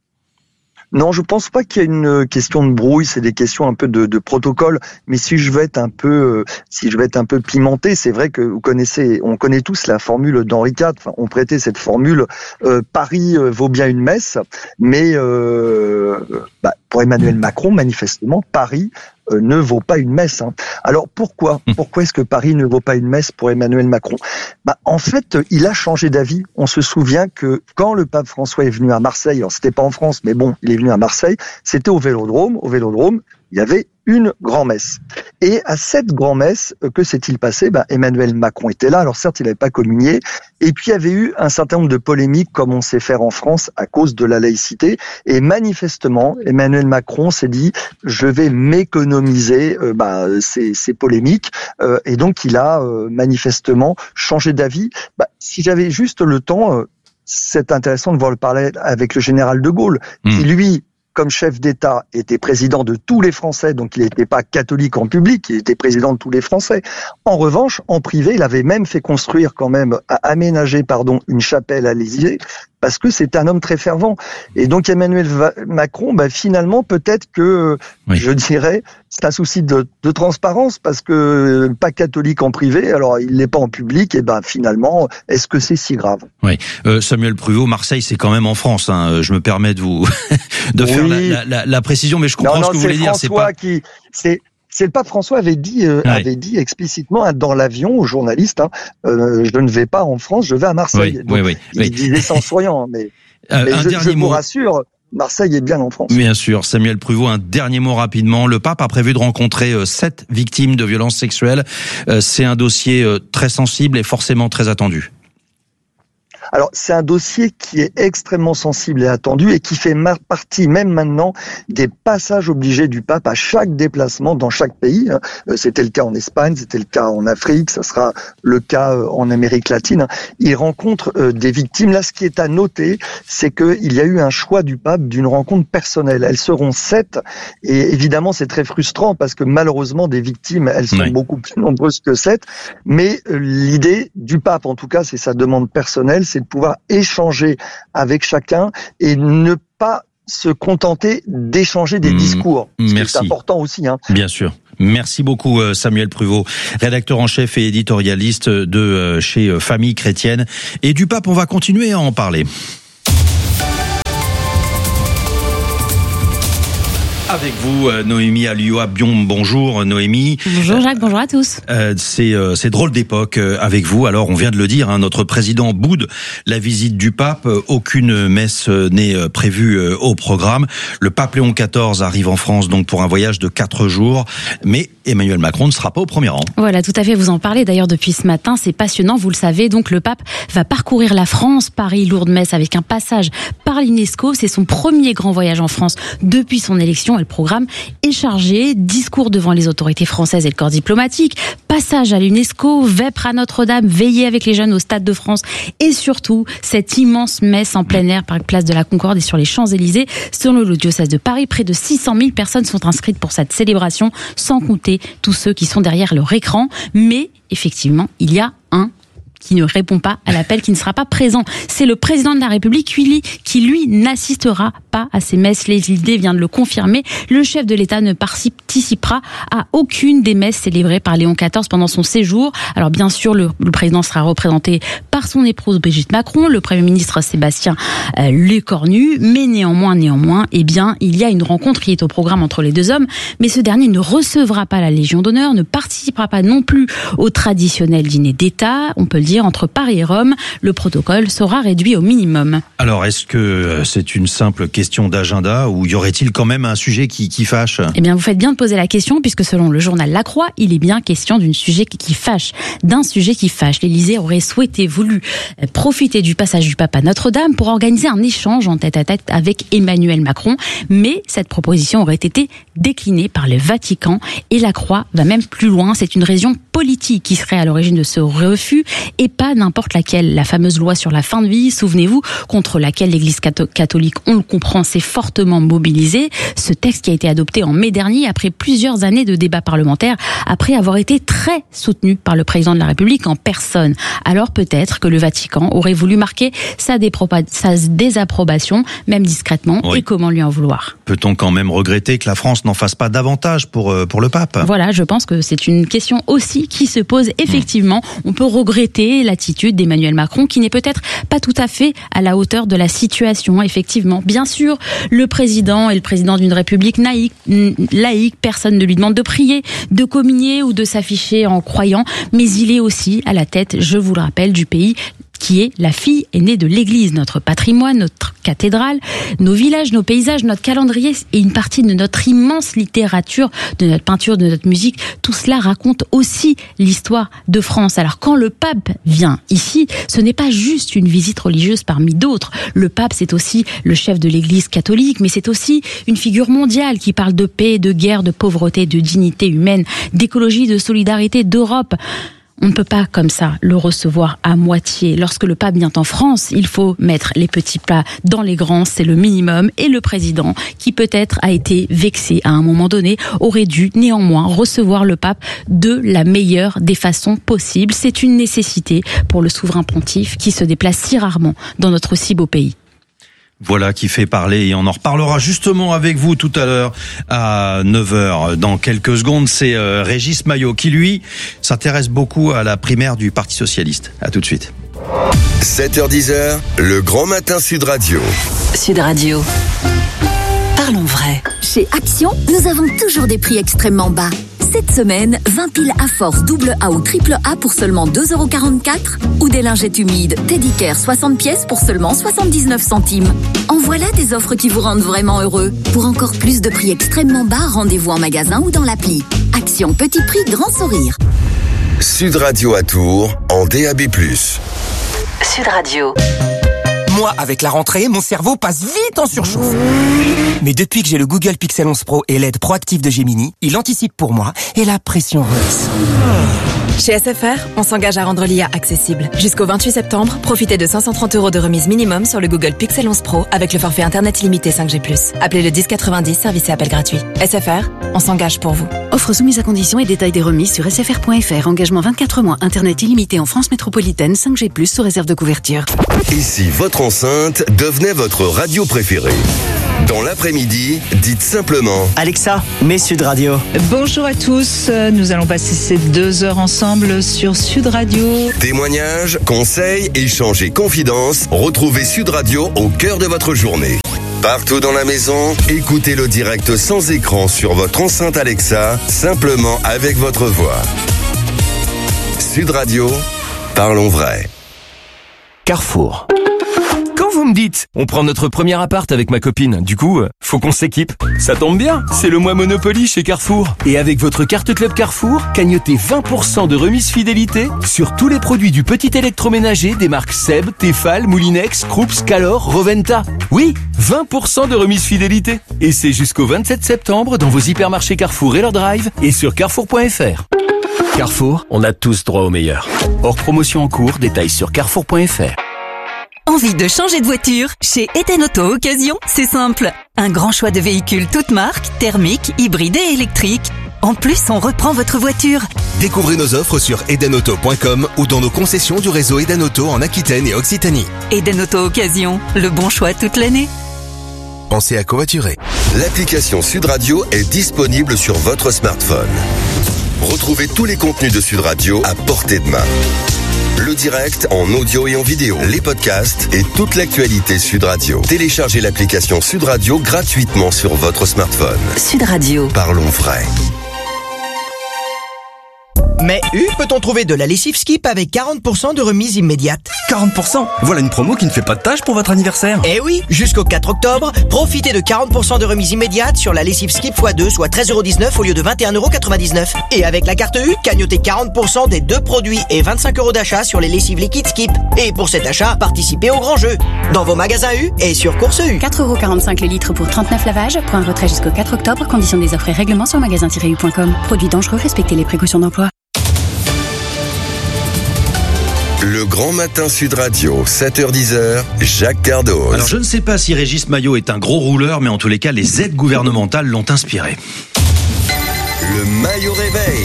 Non, je pense pas qu'il y ait une question de brouille, c'est des questions un peu de, de protocole. Mais si je veux être un peu, si je veux être un peu pimenté, c'est vrai que vous connaissez, on connaît tous la formule d'Henri quatre. Enfin, on prêtait cette formule euh, Paris vaut bien une messe, mais euh, bah, pour Emmanuel Macron, manifestement, Paris euh, ne vaut pas une messe. Hein. Alors pourquoi Pourquoi est-ce que Paris ne vaut pas une messe pour Emmanuel Macron ? Bah, en fait, il a changé d'avis. On se souvient que quand le pape François est venu à Marseille, alors c'était pas en France, mais bon, il est venu à Marseille, c'était au Vélodrome. Au Vélodrome, il y avait une grand-messe. Et à cette grand-messe, que s'est-il passé ? Ben, Emmanuel Macron était là. Alors certes, il n'avait pas communié. Et puis, il y avait eu un certain nombre de polémiques, comme on sait faire en France, à cause de la laïcité. Et manifestement, Emmanuel Macron s'est dit, je vais m'économiser euh, ben, ces, ces polémiques. Euh, et donc, il a euh, manifestement changé d'avis. Ben, si j'avais juste le temps, euh, c'est intéressant de voir le parler avec le général de Gaulle, mmh. qui, lui, comme chef d'État, était président de tous les Français, donc il n'était pas catholique en public, il était président de tous les Français. En revanche, en privé, il avait même fait construire quand même, aménager, pardon, une chapelle à l'Élysée, parce que c'était un homme très fervent. Et donc Emmanuel Macron, bah, finalement, peut-être que, oui. je dirais, c'est un souci de, de transparence, parce que pas catholique en privé, alors il l'est pas en public, et ben finalement, est-ce que c'est si grave ? Oui, euh, Samuel Pruvot, Marseille, c'est quand même en France. Hein. Je me permets de vous de oui. faire la, la, la, la précision, mais je comprends non, non, ce que vous voulez François dire. C'est pas qui, c'est c'est le pape François avait dit, euh, Ouais. avait dit explicitement hein, dans l'avion aux journalistes, hein, euh, je ne vais pas en France, je vais à Marseille. Oui, Donc, oui, oui, il oui. disait sans souriant, mais, Euh, mais un je, dernier je vous mot. rassure, Marseille est bien en France. Bien sûr, Samuel Pruvot, un dernier mot rapidement. Le pape a prévu de rencontrer euh, sept victimes de violences sexuelles. Euh, c'est un dossier euh, très sensible et forcément très attendu. Alors, c'est un dossier qui est extrêmement sensible et attendu et qui fait mar- partie, même maintenant, des passages obligés du pape à chaque déplacement dans chaque pays. Euh, C'était le cas en Espagne, c'était le cas en Afrique, ça sera le cas euh, en Amérique latine. Il rencontre euh, des victimes. Là, ce qui est à noter, c'est qu'il y a eu un choix du pape d'une rencontre personnelle. Elles seront sept et évidemment, c'est très frustrant parce que malheureusement, des victimes, elles sont Oui. beaucoup plus nombreuses que sept. Mais euh, l'idée du pape, en tout cas, c'est sa demande personnelle, c'est de pouvoir échanger avec chacun et ne pas se contenter d'échanger des Mmh, discours. Ce merci. qui est important aussi. Hein. Bien sûr. Merci beaucoup euh, Samuel Pruvot, rédacteur en chef et éditorialiste de euh, chez euh, Famille Chrétienne. Et du pape, on va continuer à en parler. Avec vous, euh, Noémie Alioua-Bion. Bonjour Noémie. Bonjour Jacques, bonjour à tous. Euh, c'est euh, c'est drôle d'époque euh, avec vous. Alors on vient de le dire, hein, notre président boude la visite du pape. Euh, aucune messe euh, n'est euh, prévue euh, au programme. Le pape Léon quatorze arrive en France donc pour un voyage de quatre jours, mais Emmanuel Macron ne sera pas au premier rang. Voilà, tout à fait, vous en parlez d'ailleurs depuis ce matin, c'est passionnant, vous le savez. Donc le pape va parcourir la France, Paris, Lourdes-Metz, avec un passage par l'UNESCO. C'est son premier grand voyage en France depuis son élection. Le programme est chargé, discours devant les autorités françaises et le corps diplomatique, passage à l'UNESCO, vêpres à Notre-Dame, veillée avec les jeunes au Stade de France et surtout cette immense messe en plein air par place de la Concorde et sur les Champs-Élysées. Selon le diocèse de Paris, près de six cent mille personnes sont inscrites pour cette célébration, sans compter tous ceux qui sont derrière leur écran. Mais effectivement, il y a un qui ne répond pas à l'appel, qui ne sera pas présent. C'est le président de la République qui, lui, qui, lui n'assistera pas à ces messes. L'Élysée vient de le confirmer. Le chef de l'État ne participera à aucune des messes célébrées par Léon quatorze pendant son séjour. Alors bien sûr, le, le président sera représenté par son épouse Brigitte Macron, le Premier ministre Sébastien euh, Lecornu, mais néanmoins, néanmoins, eh bien, il y a une rencontre qui est au programme entre les deux hommes, mais ce dernier ne recevra pas la Légion d'honneur, ne participera pas non plus au traditionnel dîner d'État. On peut le dire, entre Paris et Rome, le protocole sera réduit au minimum. Alors, est-ce que c'est une simple question d'agenda ou y aurait-il quand même un sujet qui, qui fâche ? Eh bien, vous faites bien de poser la question, puisque selon le journal La Croix, il est bien question d'un sujet qui fâche. D'un sujet qui fâche. L'Élysée aurait souhaité, voulu profiter du passage du pape à Notre-Dame pour organiser un échange en tête-à-tête avec Emmanuel Macron, mais cette proposition aurait été déclinée par le Vatican et La Croix va même plus loin. C'est une raison politique qui serait à l'origine de ce refus et pas n'importe laquelle. La fameuse loi sur la fin de vie, souvenez-vous, contre laquelle l'Église catholique, on le comprend, s'est fortement mobilisée. Ce texte qui a été adopté en mai dernier après plusieurs années de débats parlementaires, après avoir été très soutenu par le président de la République en personne. Alors peut-être que le Vatican aurait voulu marquer sa, déproba- sa désapprobation, même discrètement, oui. Et comment lui en vouloir ? Peut-on quand même regretter que la France n'en fasse pas davantage pour, pour le pape ? Voilà, je pense que c'est une question aussi qui se pose effectivement. Mmh. On peut regretter l'attitude d'Emmanuel Macron qui n'est peut-être pas tout à fait à la hauteur de la situation, effectivement. Bien sûr, le président est le président d'une république laïque, laïque, personne ne lui demande de prier, de communier ou de s'afficher en croyant, mais il est aussi à la tête, je vous le rappelle, du pays qui est la fille aînée de l'Église, notre patrimoine, notre cathédrale, nos villages, nos paysages, notre calendrier et une partie de notre immense littérature, de notre peinture, de notre musique. Tout cela raconte aussi l'histoire de France. Alors quand le pape vient ici, ce n'est pas juste une visite religieuse parmi d'autres. Le pape, c'est aussi le chef de l'Église catholique, mais c'est aussi une figure mondiale qui parle de paix, de guerre, de pauvreté, de dignité humaine, d'écologie, de solidarité, d'Europe. On ne peut pas comme ça le recevoir à moitié. Lorsque le pape vient en France, il faut mettre les petits plats dans les grands, c'est le minimum. Et le président, qui peut-être a été vexé à un moment donné, aurait dû néanmoins recevoir le pape de la meilleure des façons possibles. C'est une nécessité pour le souverain pontife qui se déplace si rarement dans notre si beau pays. Voilà qui fait parler et on en reparlera justement avec vous tout à l'heure à neuf heures. Dans quelques secondes, c'est euh, Régis Maillot qui, lui, s'intéresse beaucoup à la primaire du Parti Socialiste. À tout de suite. sept heures dix, le Grand Matin Sud Radio. Sud Radio. Parlons vrai. Chez Action, nous avons toujours des prix extrêmement bas. Cette semaine, vingt piles à force double A ou triple A pour seulement deux euros quarante-quatre ou des lingettes humides Teddy Care soixante pièces pour seulement soixante-dix-neuf centimes. En voilà des offres qui vous rendent vraiment heureux. Pour encore plus de prix extrêmement bas, rendez-vous en magasin ou dans l'appli. Action petit prix, grand sourire. Sud Radio à Tours en D A B plus. Sud Radio. Moi, avec la rentrée, mon cerveau passe vite en surchauffe. Mais depuis que j'ai le Google Pixel onze Pro et l'aide proactive de Gemini, il anticipe pour moi et la pression redescend. Chez S F R, on s'engage à rendre l'I A accessible. Jusqu'au vingt-huit septembre, profitez de cinq cent trente euros de remise minimum sur le Google Pixel onze Pro avec le forfait Internet illimité cinq G plus. Appelez le dix quatre-vingt-dix, service et appel gratuit. S F R, on s'engage pour vous. Offre soumise à conditions et détails des remises sur s f r point f r. Engagement vingt-quatre mois, Internet illimité en France métropolitaine, cinq G plus, sous réserve de couverture. Et si votre enceinte devenait votre radio préférée? Dans l'après-midi, dites simplement Alexa, mets Sud Radio. Bonjour à tous, nous allons passer ces deux heures ensemble sur Sud Radio. Témoignages, conseils, échanges et confidences, retrouvez Sud Radio au cœur de votre journée. Partout dans la maison, écoutez le direct sans écran sur votre enceinte Alexa, simplement avec votre voix. Sud Radio, parlons vrai. Carrefour. Quand vous me dites, on prend notre premier appart avec ma copine, du coup, faut qu'on s'équipe. Ça tombe bien, c'est le mois Monopoly chez Carrefour. Et avec votre carte Club Carrefour, cagnotez vingt pour cent de remise fidélité sur tous les produits du petit électroménager des marques Seb, Tefal, Moulinex, Krups, Calor, Roventa. Oui, vingt pour cent de remise fidélité. Et c'est jusqu'au vingt-sept septembre dans vos hypermarchés Carrefour et leur drive et sur carrefour point f r. Carrefour, on a tous droit au meilleur. Hors promotion en cours, détails sur carrefour point f r. Envie de changer de voiture? Chez Eden Auto Occasion, c'est simple. Un grand choix de véhicules toutes marques, thermiques, hybrides et électriques. En plus, on reprend votre voiture. Découvrez nos offres sur eden auto point com ou dans nos concessions du réseau Eden Auto en Aquitaine et Occitanie. Eden Auto Occasion, le bon choix toute l'année. Pensez à covoiturer. L'application Sud Radio est disponible sur votre smartphone. Retrouvez tous les contenus de Sud Radio à portée de main. Le direct en audio et en vidéo, les podcasts et toute l'actualité Sud Radio. Téléchargez l'application Sud Radio gratuitement sur votre smartphone. Sud Radio. Parlons vrai. Mais U, peut-on trouver de la lessive Skip avec quarante pour cent de remise immédiate? quarante pour cent? Voilà une promo qui ne fait pas de tâche pour votre anniversaire. Eh oui, jusqu'au quatre octobre, profitez de quarante pour cent de remise immédiate sur la lessive Skip fois deux, soit treize euros dix-neuf au lieu de vingt et un euros quatre-vingt-dix-neuf. Et avec la carte U, cagnotez quarante pour cent des deux produits et vingt-cinq euros d'achat sur les lessives liquides Skip. Et pour cet achat, participez au grand jeu. Dans vos magasins U et sur Course U. quatre euros quarante-cinq le litre pour trente-neuf lavages. Point retrait jusqu'au quatre octobre. Conditions des offres et règlements sur magasin tiret u point com. Produits dangereux, respectez les précautions d'emploi. Le Grand Matin Sud Radio, sept heures dix, Jacques Cardoz. Alors je ne sais pas si Régis Maillot est un gros rouleur, mais en tous les cas, les aides gouvernementales l'ont inspiré. Le Maillot réveil.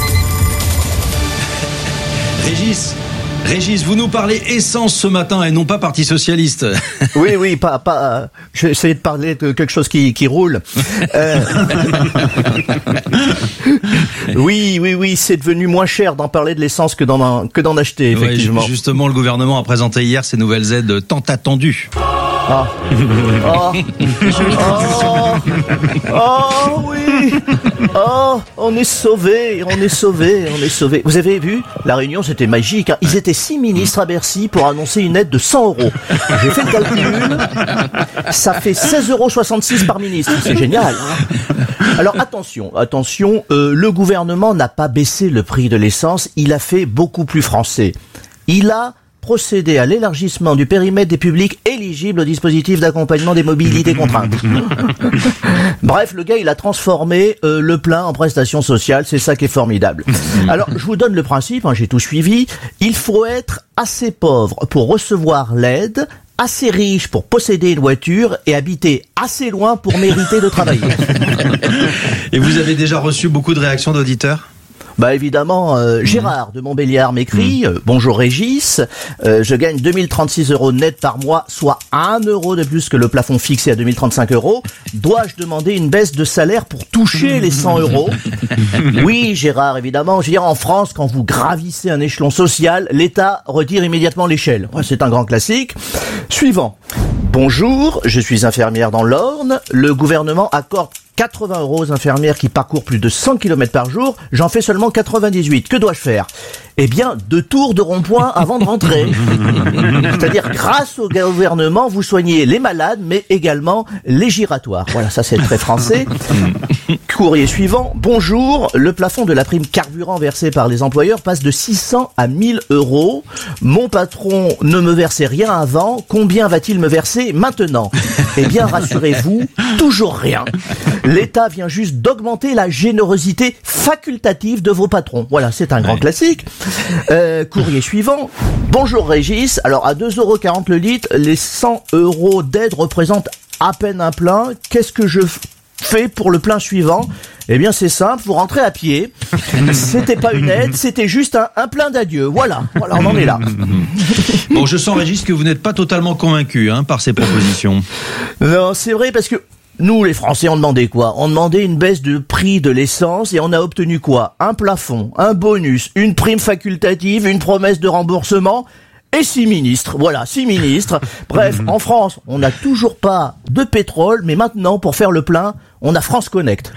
Régis Régis, vous nous parlez essence ce matin et non pas Parti Socialiste. Oui, oui, pas, pas. Euh, je vais essayer de parler de quelque chose qui, qui roule. Euh... oui, oui, oui, c'est devenu moins cher d'en parler de l'essence que d'en que d'en acheter, effectivement. Ouais, justement, le gouvernement a présenté hier ces nouvelles aides tant attendues. Ah. Oh. Oh. Oh oui. Oh, on est sauvés, on est sauvés, on est sauvés. Vous avez vu, la réunion c'était magique. Hein. Ils étaient six ministres à Bercy pour annoncer une aide de cent euros. J'ai fait le calcul, ça fait seize euros soixante-six par ministre. C'est génial. Hein. Alors attention, attention, euh, le gouvernement n'a pas baissé le prix de l'essence, il a fait beaucoup plus français. Il a procéder à l'élargissement du périmètre des publics éligibles au dispositif d'accompagnement des mobilités contraintes. Bref, le gars, il a transformé euh, le plein en prestation sociale, c'est ça qui est formidable. Alors, je vous donne le principe, hein, j'ai tout suivi. Il faut être assez pauvre pour recevoir l'aide, assez riche pour posséder une voiture et habiter assez loin pour mériter de travailler. Et vous avez déjà reçu beaucoup de réactions d'auditeurs ? Bah évidemment, euh, Gérard de Montbéliard m'écrit, euh, bonjour Régis, euh, je gagne deux mille trente-six euros net par mois, soit un euro de plus que le plafond fixé à deux mille trente-cinq euros. Dois-je demander une baisse de salaire pour toucher les cent euros? Oui Gérard, évidemment, je veux dire en France, quand vous gravissez un échelon social, l'État retire immédiatement l'échelle. Ouais, c'est un grand classique. Suivant. Bonjour, je suis infirmière dans l'Orne, le gouvernement accorde quatre-vingts euros aux infirmières qui parcourent plus de cent kilomètres par jour. J'en fais seulement quatre-vingt-dix-huit. Que dois-je faire ? Eh bien, deux tours de rond-point avant de rentrer. C'est-à-dire, grâce au gouvernement, vous soignez les malades, mais également les giratoires. Voilà, ça c'est très français. Courrier suivant. Bonjour, le plafond de la prime carburant versée par les employeurs passe de six cents à mille euros. Mon patron ne me versait rien avant. Combien va-t-il me verser maintenant ? Eh bien, rassurez-vous, toujours rien. L'État vient juste d'augmenter la générosité facultative de vos patrons. Voilà, c'est un grand ouais. classique. Euh, courrier suivant. Bonjour Régis. Alors, à deux euros quarante le litre, les cent euros d'aide représentent à peine un plein. Qu'est-ce que je fais pour le plein suivant ? Eh bien, c'est simple, vous rentrez à pied. C'était pas une aide, c'était juste un, un plein d'adieu. Voilà, voilà, on en est là. Bon, je sens, Régis, que vous n'êtes pas totalement convaincu hein, par ces propositions. Non, c'est vrai, parce que nous, les Français, on demandait quoi ? On demandait une baisse de prix de l'essence et on a obtenu quoi ? Un plafond, un bonus, une prime facultative, une promesse de remboursement et six ministres. Voilà, six ministres. Bref, en France, on n'a toujours pas de pétrole, mais maintenant, pour faire le plein, on a France Connect.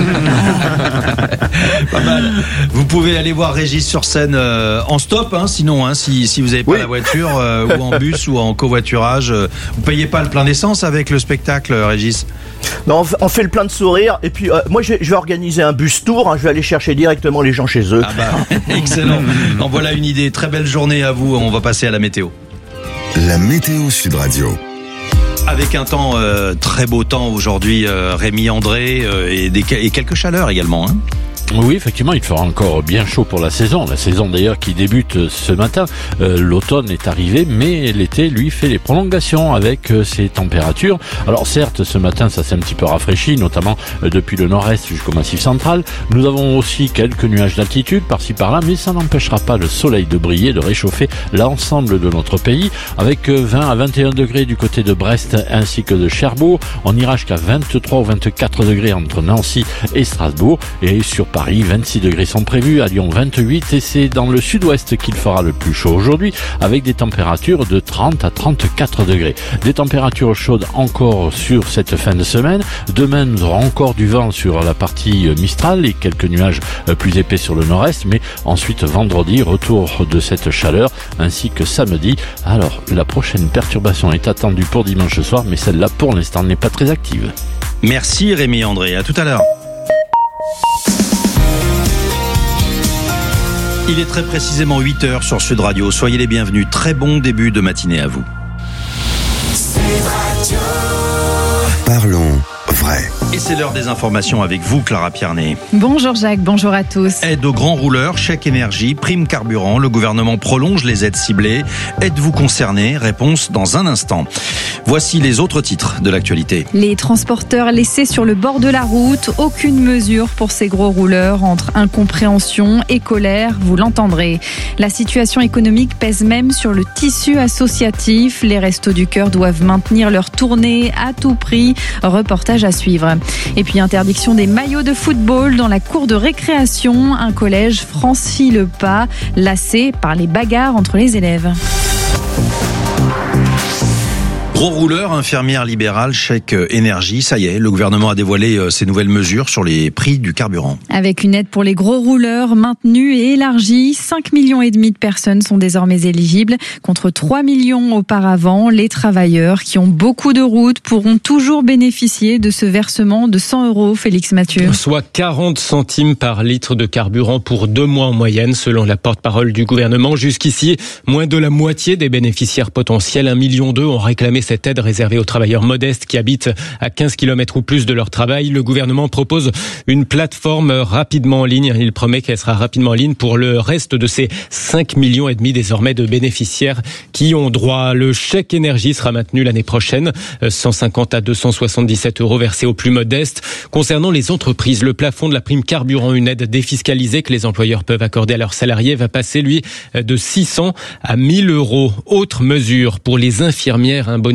Pas mal. Vous pouvez aller voir Régis sur scène euh, en stop, hein, sinon, hein, si, si vous n'avez pas oui. la voiture, euh, ou en bus, ou en covoiturage. Euh, vous payez pas le plein d'essence avec le spectacle, Régis ? Non, on fait le plein de sourires. Et puis, euh, moi, je vais organiser un bus tour. Hein, je vais aller chercher directement les gens chez eux. Ah bah, excellent. En voilà une idée. Très belle journée à vous. On va passer à la météo. La météo Sud Radio. Avec un temps, euh, très beau temps aujourd'hui, euh, Rémi André, euh, et, des, et quelques chaleurs également. Hein. Oui, effectivement, il fera encore bien chaud pour la saison. La saison d'ailleurs qui débute ce matin. Euh, l'automne est arrivé, mais l'été, lui, fait les prolongations avec euh, ses températures. Alors certes, ce matin, ça s'est un petit peu rafraîchi, notamment euh, depuis le nord-est jusqu'au massif central. Nous avons aussi quelques nuages d'altitude par-ci par-là, mais ça n'empêchera pas le soleil de briller, de réchauffer l'ensemble de notre pays, avec euh, vingt à vingt et un degrés du côté de Brest ainsi que de Cherbourg. On ira jusqu'à vingt-trois ou vingt-quatre degrés entre Nancy et Strasbourg, et sur Paris, vingt-six degrés sont prévus, à Lyon vingt-huit, et c'est dans le sud-ouest qu'il fera le plus chaud aujourd'hui, avec des températures de trente à trente-quatre degrés. Des températures chaudes encore sur cette fin de semaine. Demain, nous aurons encore du vent sur la partie Mistral et quelques nuages plus épais sur le nord-est, mais ensuite vendredi, retour de cette chaleur, ainsi que samedi. Alors, la prochaine perturbation est attendue pour dimanche soir, mais celle-là, pour l'instant, n'est pas très active. Merci Rémi André, à tout à l'heure. Il est très précisément huit heures sur Sud Radio. Soyez les bienvenus. Très bon début de matinée à vous. Sud Radio. Parlons vrai. Et c'est l'heure des informations avec vous, Clara Pierné. Bonjour Jacques, bonjour à tous. Aide aux grands rouleurs, chèque énergie, prime carburant. Le gouvernement prolonge les aides ciblées. Êtes-vous concerné ? Réponse dans un instant. Voici les autres titres de l'actualité. Les transporteurs laissés sur le bord de la route. Aucune mesure pour ces gros rouleurs. Entre incompréhension et colère, vous l'entendrez. La situation économique pèse même sur le tissu associatif. Les Restos du Cœur doivent maintenir leur tournée à tout prix. Reportage à suivre. Et puis interdiction des maillots de football dans la cour de récréation. Un collège franchit le pas, lassé par les bagarres entre les élèves. Gros rouleur, infirmière libérale, chèque énergie, ça y est, le gouvernement a dévoilé ses nouvelles mesures sur les prix du carburant. Avec une aide pour les gros rouleurs maintenue et élargie, cinq millions et demi de personnes sont désormais éligibles, contre trois millions auparavant. Les travailleurs qui ont beaucoup de routes pourront toujours bénéficier de ce versement de cent euros, Félix Mathieu. Soit quarante centimes par litre de carburant pour deux mois en moyenne, selon la porte-parole du gouvernement. Jusqu'ici, moins de la moitié des bénéficiaires potentiels, un million deux, ont réclamé cette aide réservée aux travailleurs modestes qui habitent à quinze kilomètres ou plus de leur travail. Le gouvernement propose une plateforme rapidement en ligne. Il promet qu'elle sera rapidement en ligne pour le reste de ces cinq millions et demi désormais de bénéficiaires qui ont droit. Le chèque énergie sera maintenu l'année prochaine, cent cinquante à deux cent soixante-dix-sept euros versés aux plus modestes. Concernant les entreprises, le plafond de la prime carburant, une aide défiscalisée que les employeurs peuvent accorder à leurs salariés, va passer lui de six cents à mille euros. Autre mesure pour les infirmières, un bonus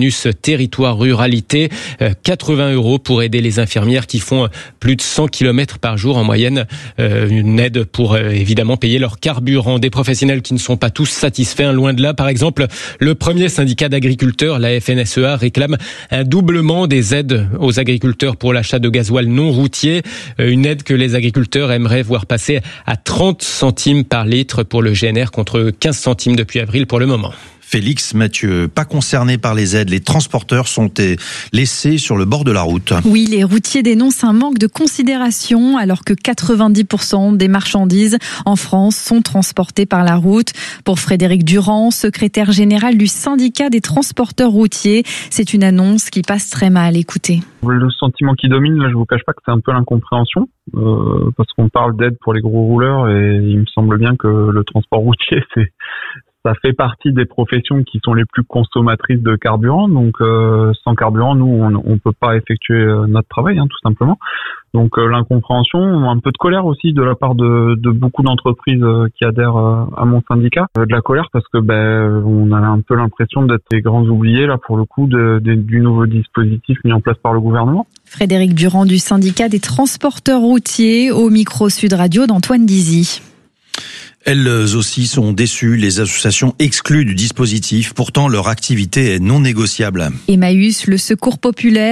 bonus territoire ruralité, quatre-vingts euros pour aider les infirmières qui font plus de cent kilomètres par jour en moyenne, une aide pour évidemment payer leur carburant. Des professionnels qui ne sont pas tous satisfaits, loin de là. Par exemple, le premier syndicat d'agriculteurs, la F N S E A, réclame un doublement des aides aux agriculteurs pour l'achat de gasoil non routier, une aide que les agriculteurs aimeraient voir passer à trente centimes par litre pour le G N R contre quinze centimes depuis avril pour le moment. Félix Mathieu, pas concernés par les aides, les transporteurs sont laissés sur le bord de la route. Oui, les routiers dénoncent un manque de considération alors que quatre-vingt-dix pour cent des marchandises en France sont transportées par la route. Pour Frédéric Durand, secrétaire général du syndicat des transporteurs routiers, c'est une annonce qui passe très mal. Écoutez. Le sentiment qui domine, là, je vous cache pas que c'est un peu l'incompréhension, euh, parce qu'on parle d'aide pour les gros rouleurs et il me semble bien que le transport routier, c'est ça fait partie des professions qui sont les plus consommatrices de carburant. Donc, euh, sans carburant, nous, on ne peut pas effectuer notre travail, hein, tout simplement. Donc, euh, l'incompréhension, un peu de colère aussi de la part de, de beaucoup d'entreprises qui adhèrent à mon syndicat. Euh, de la colère parce que ben, on a un peu l'impression d'être les grands oubliés, là, pour le coup, de, de, du nouveau dispositif mis en place par le gouvernement. Frédéric Durand du syndicat des transporteurs routiers au micro Sud Radio d'Antoine Dizy. Elles aussi sont déçues, les associations exclues du dispositif. Pourtant, leur activité est non négociable. Emmaüs, le secours populaire,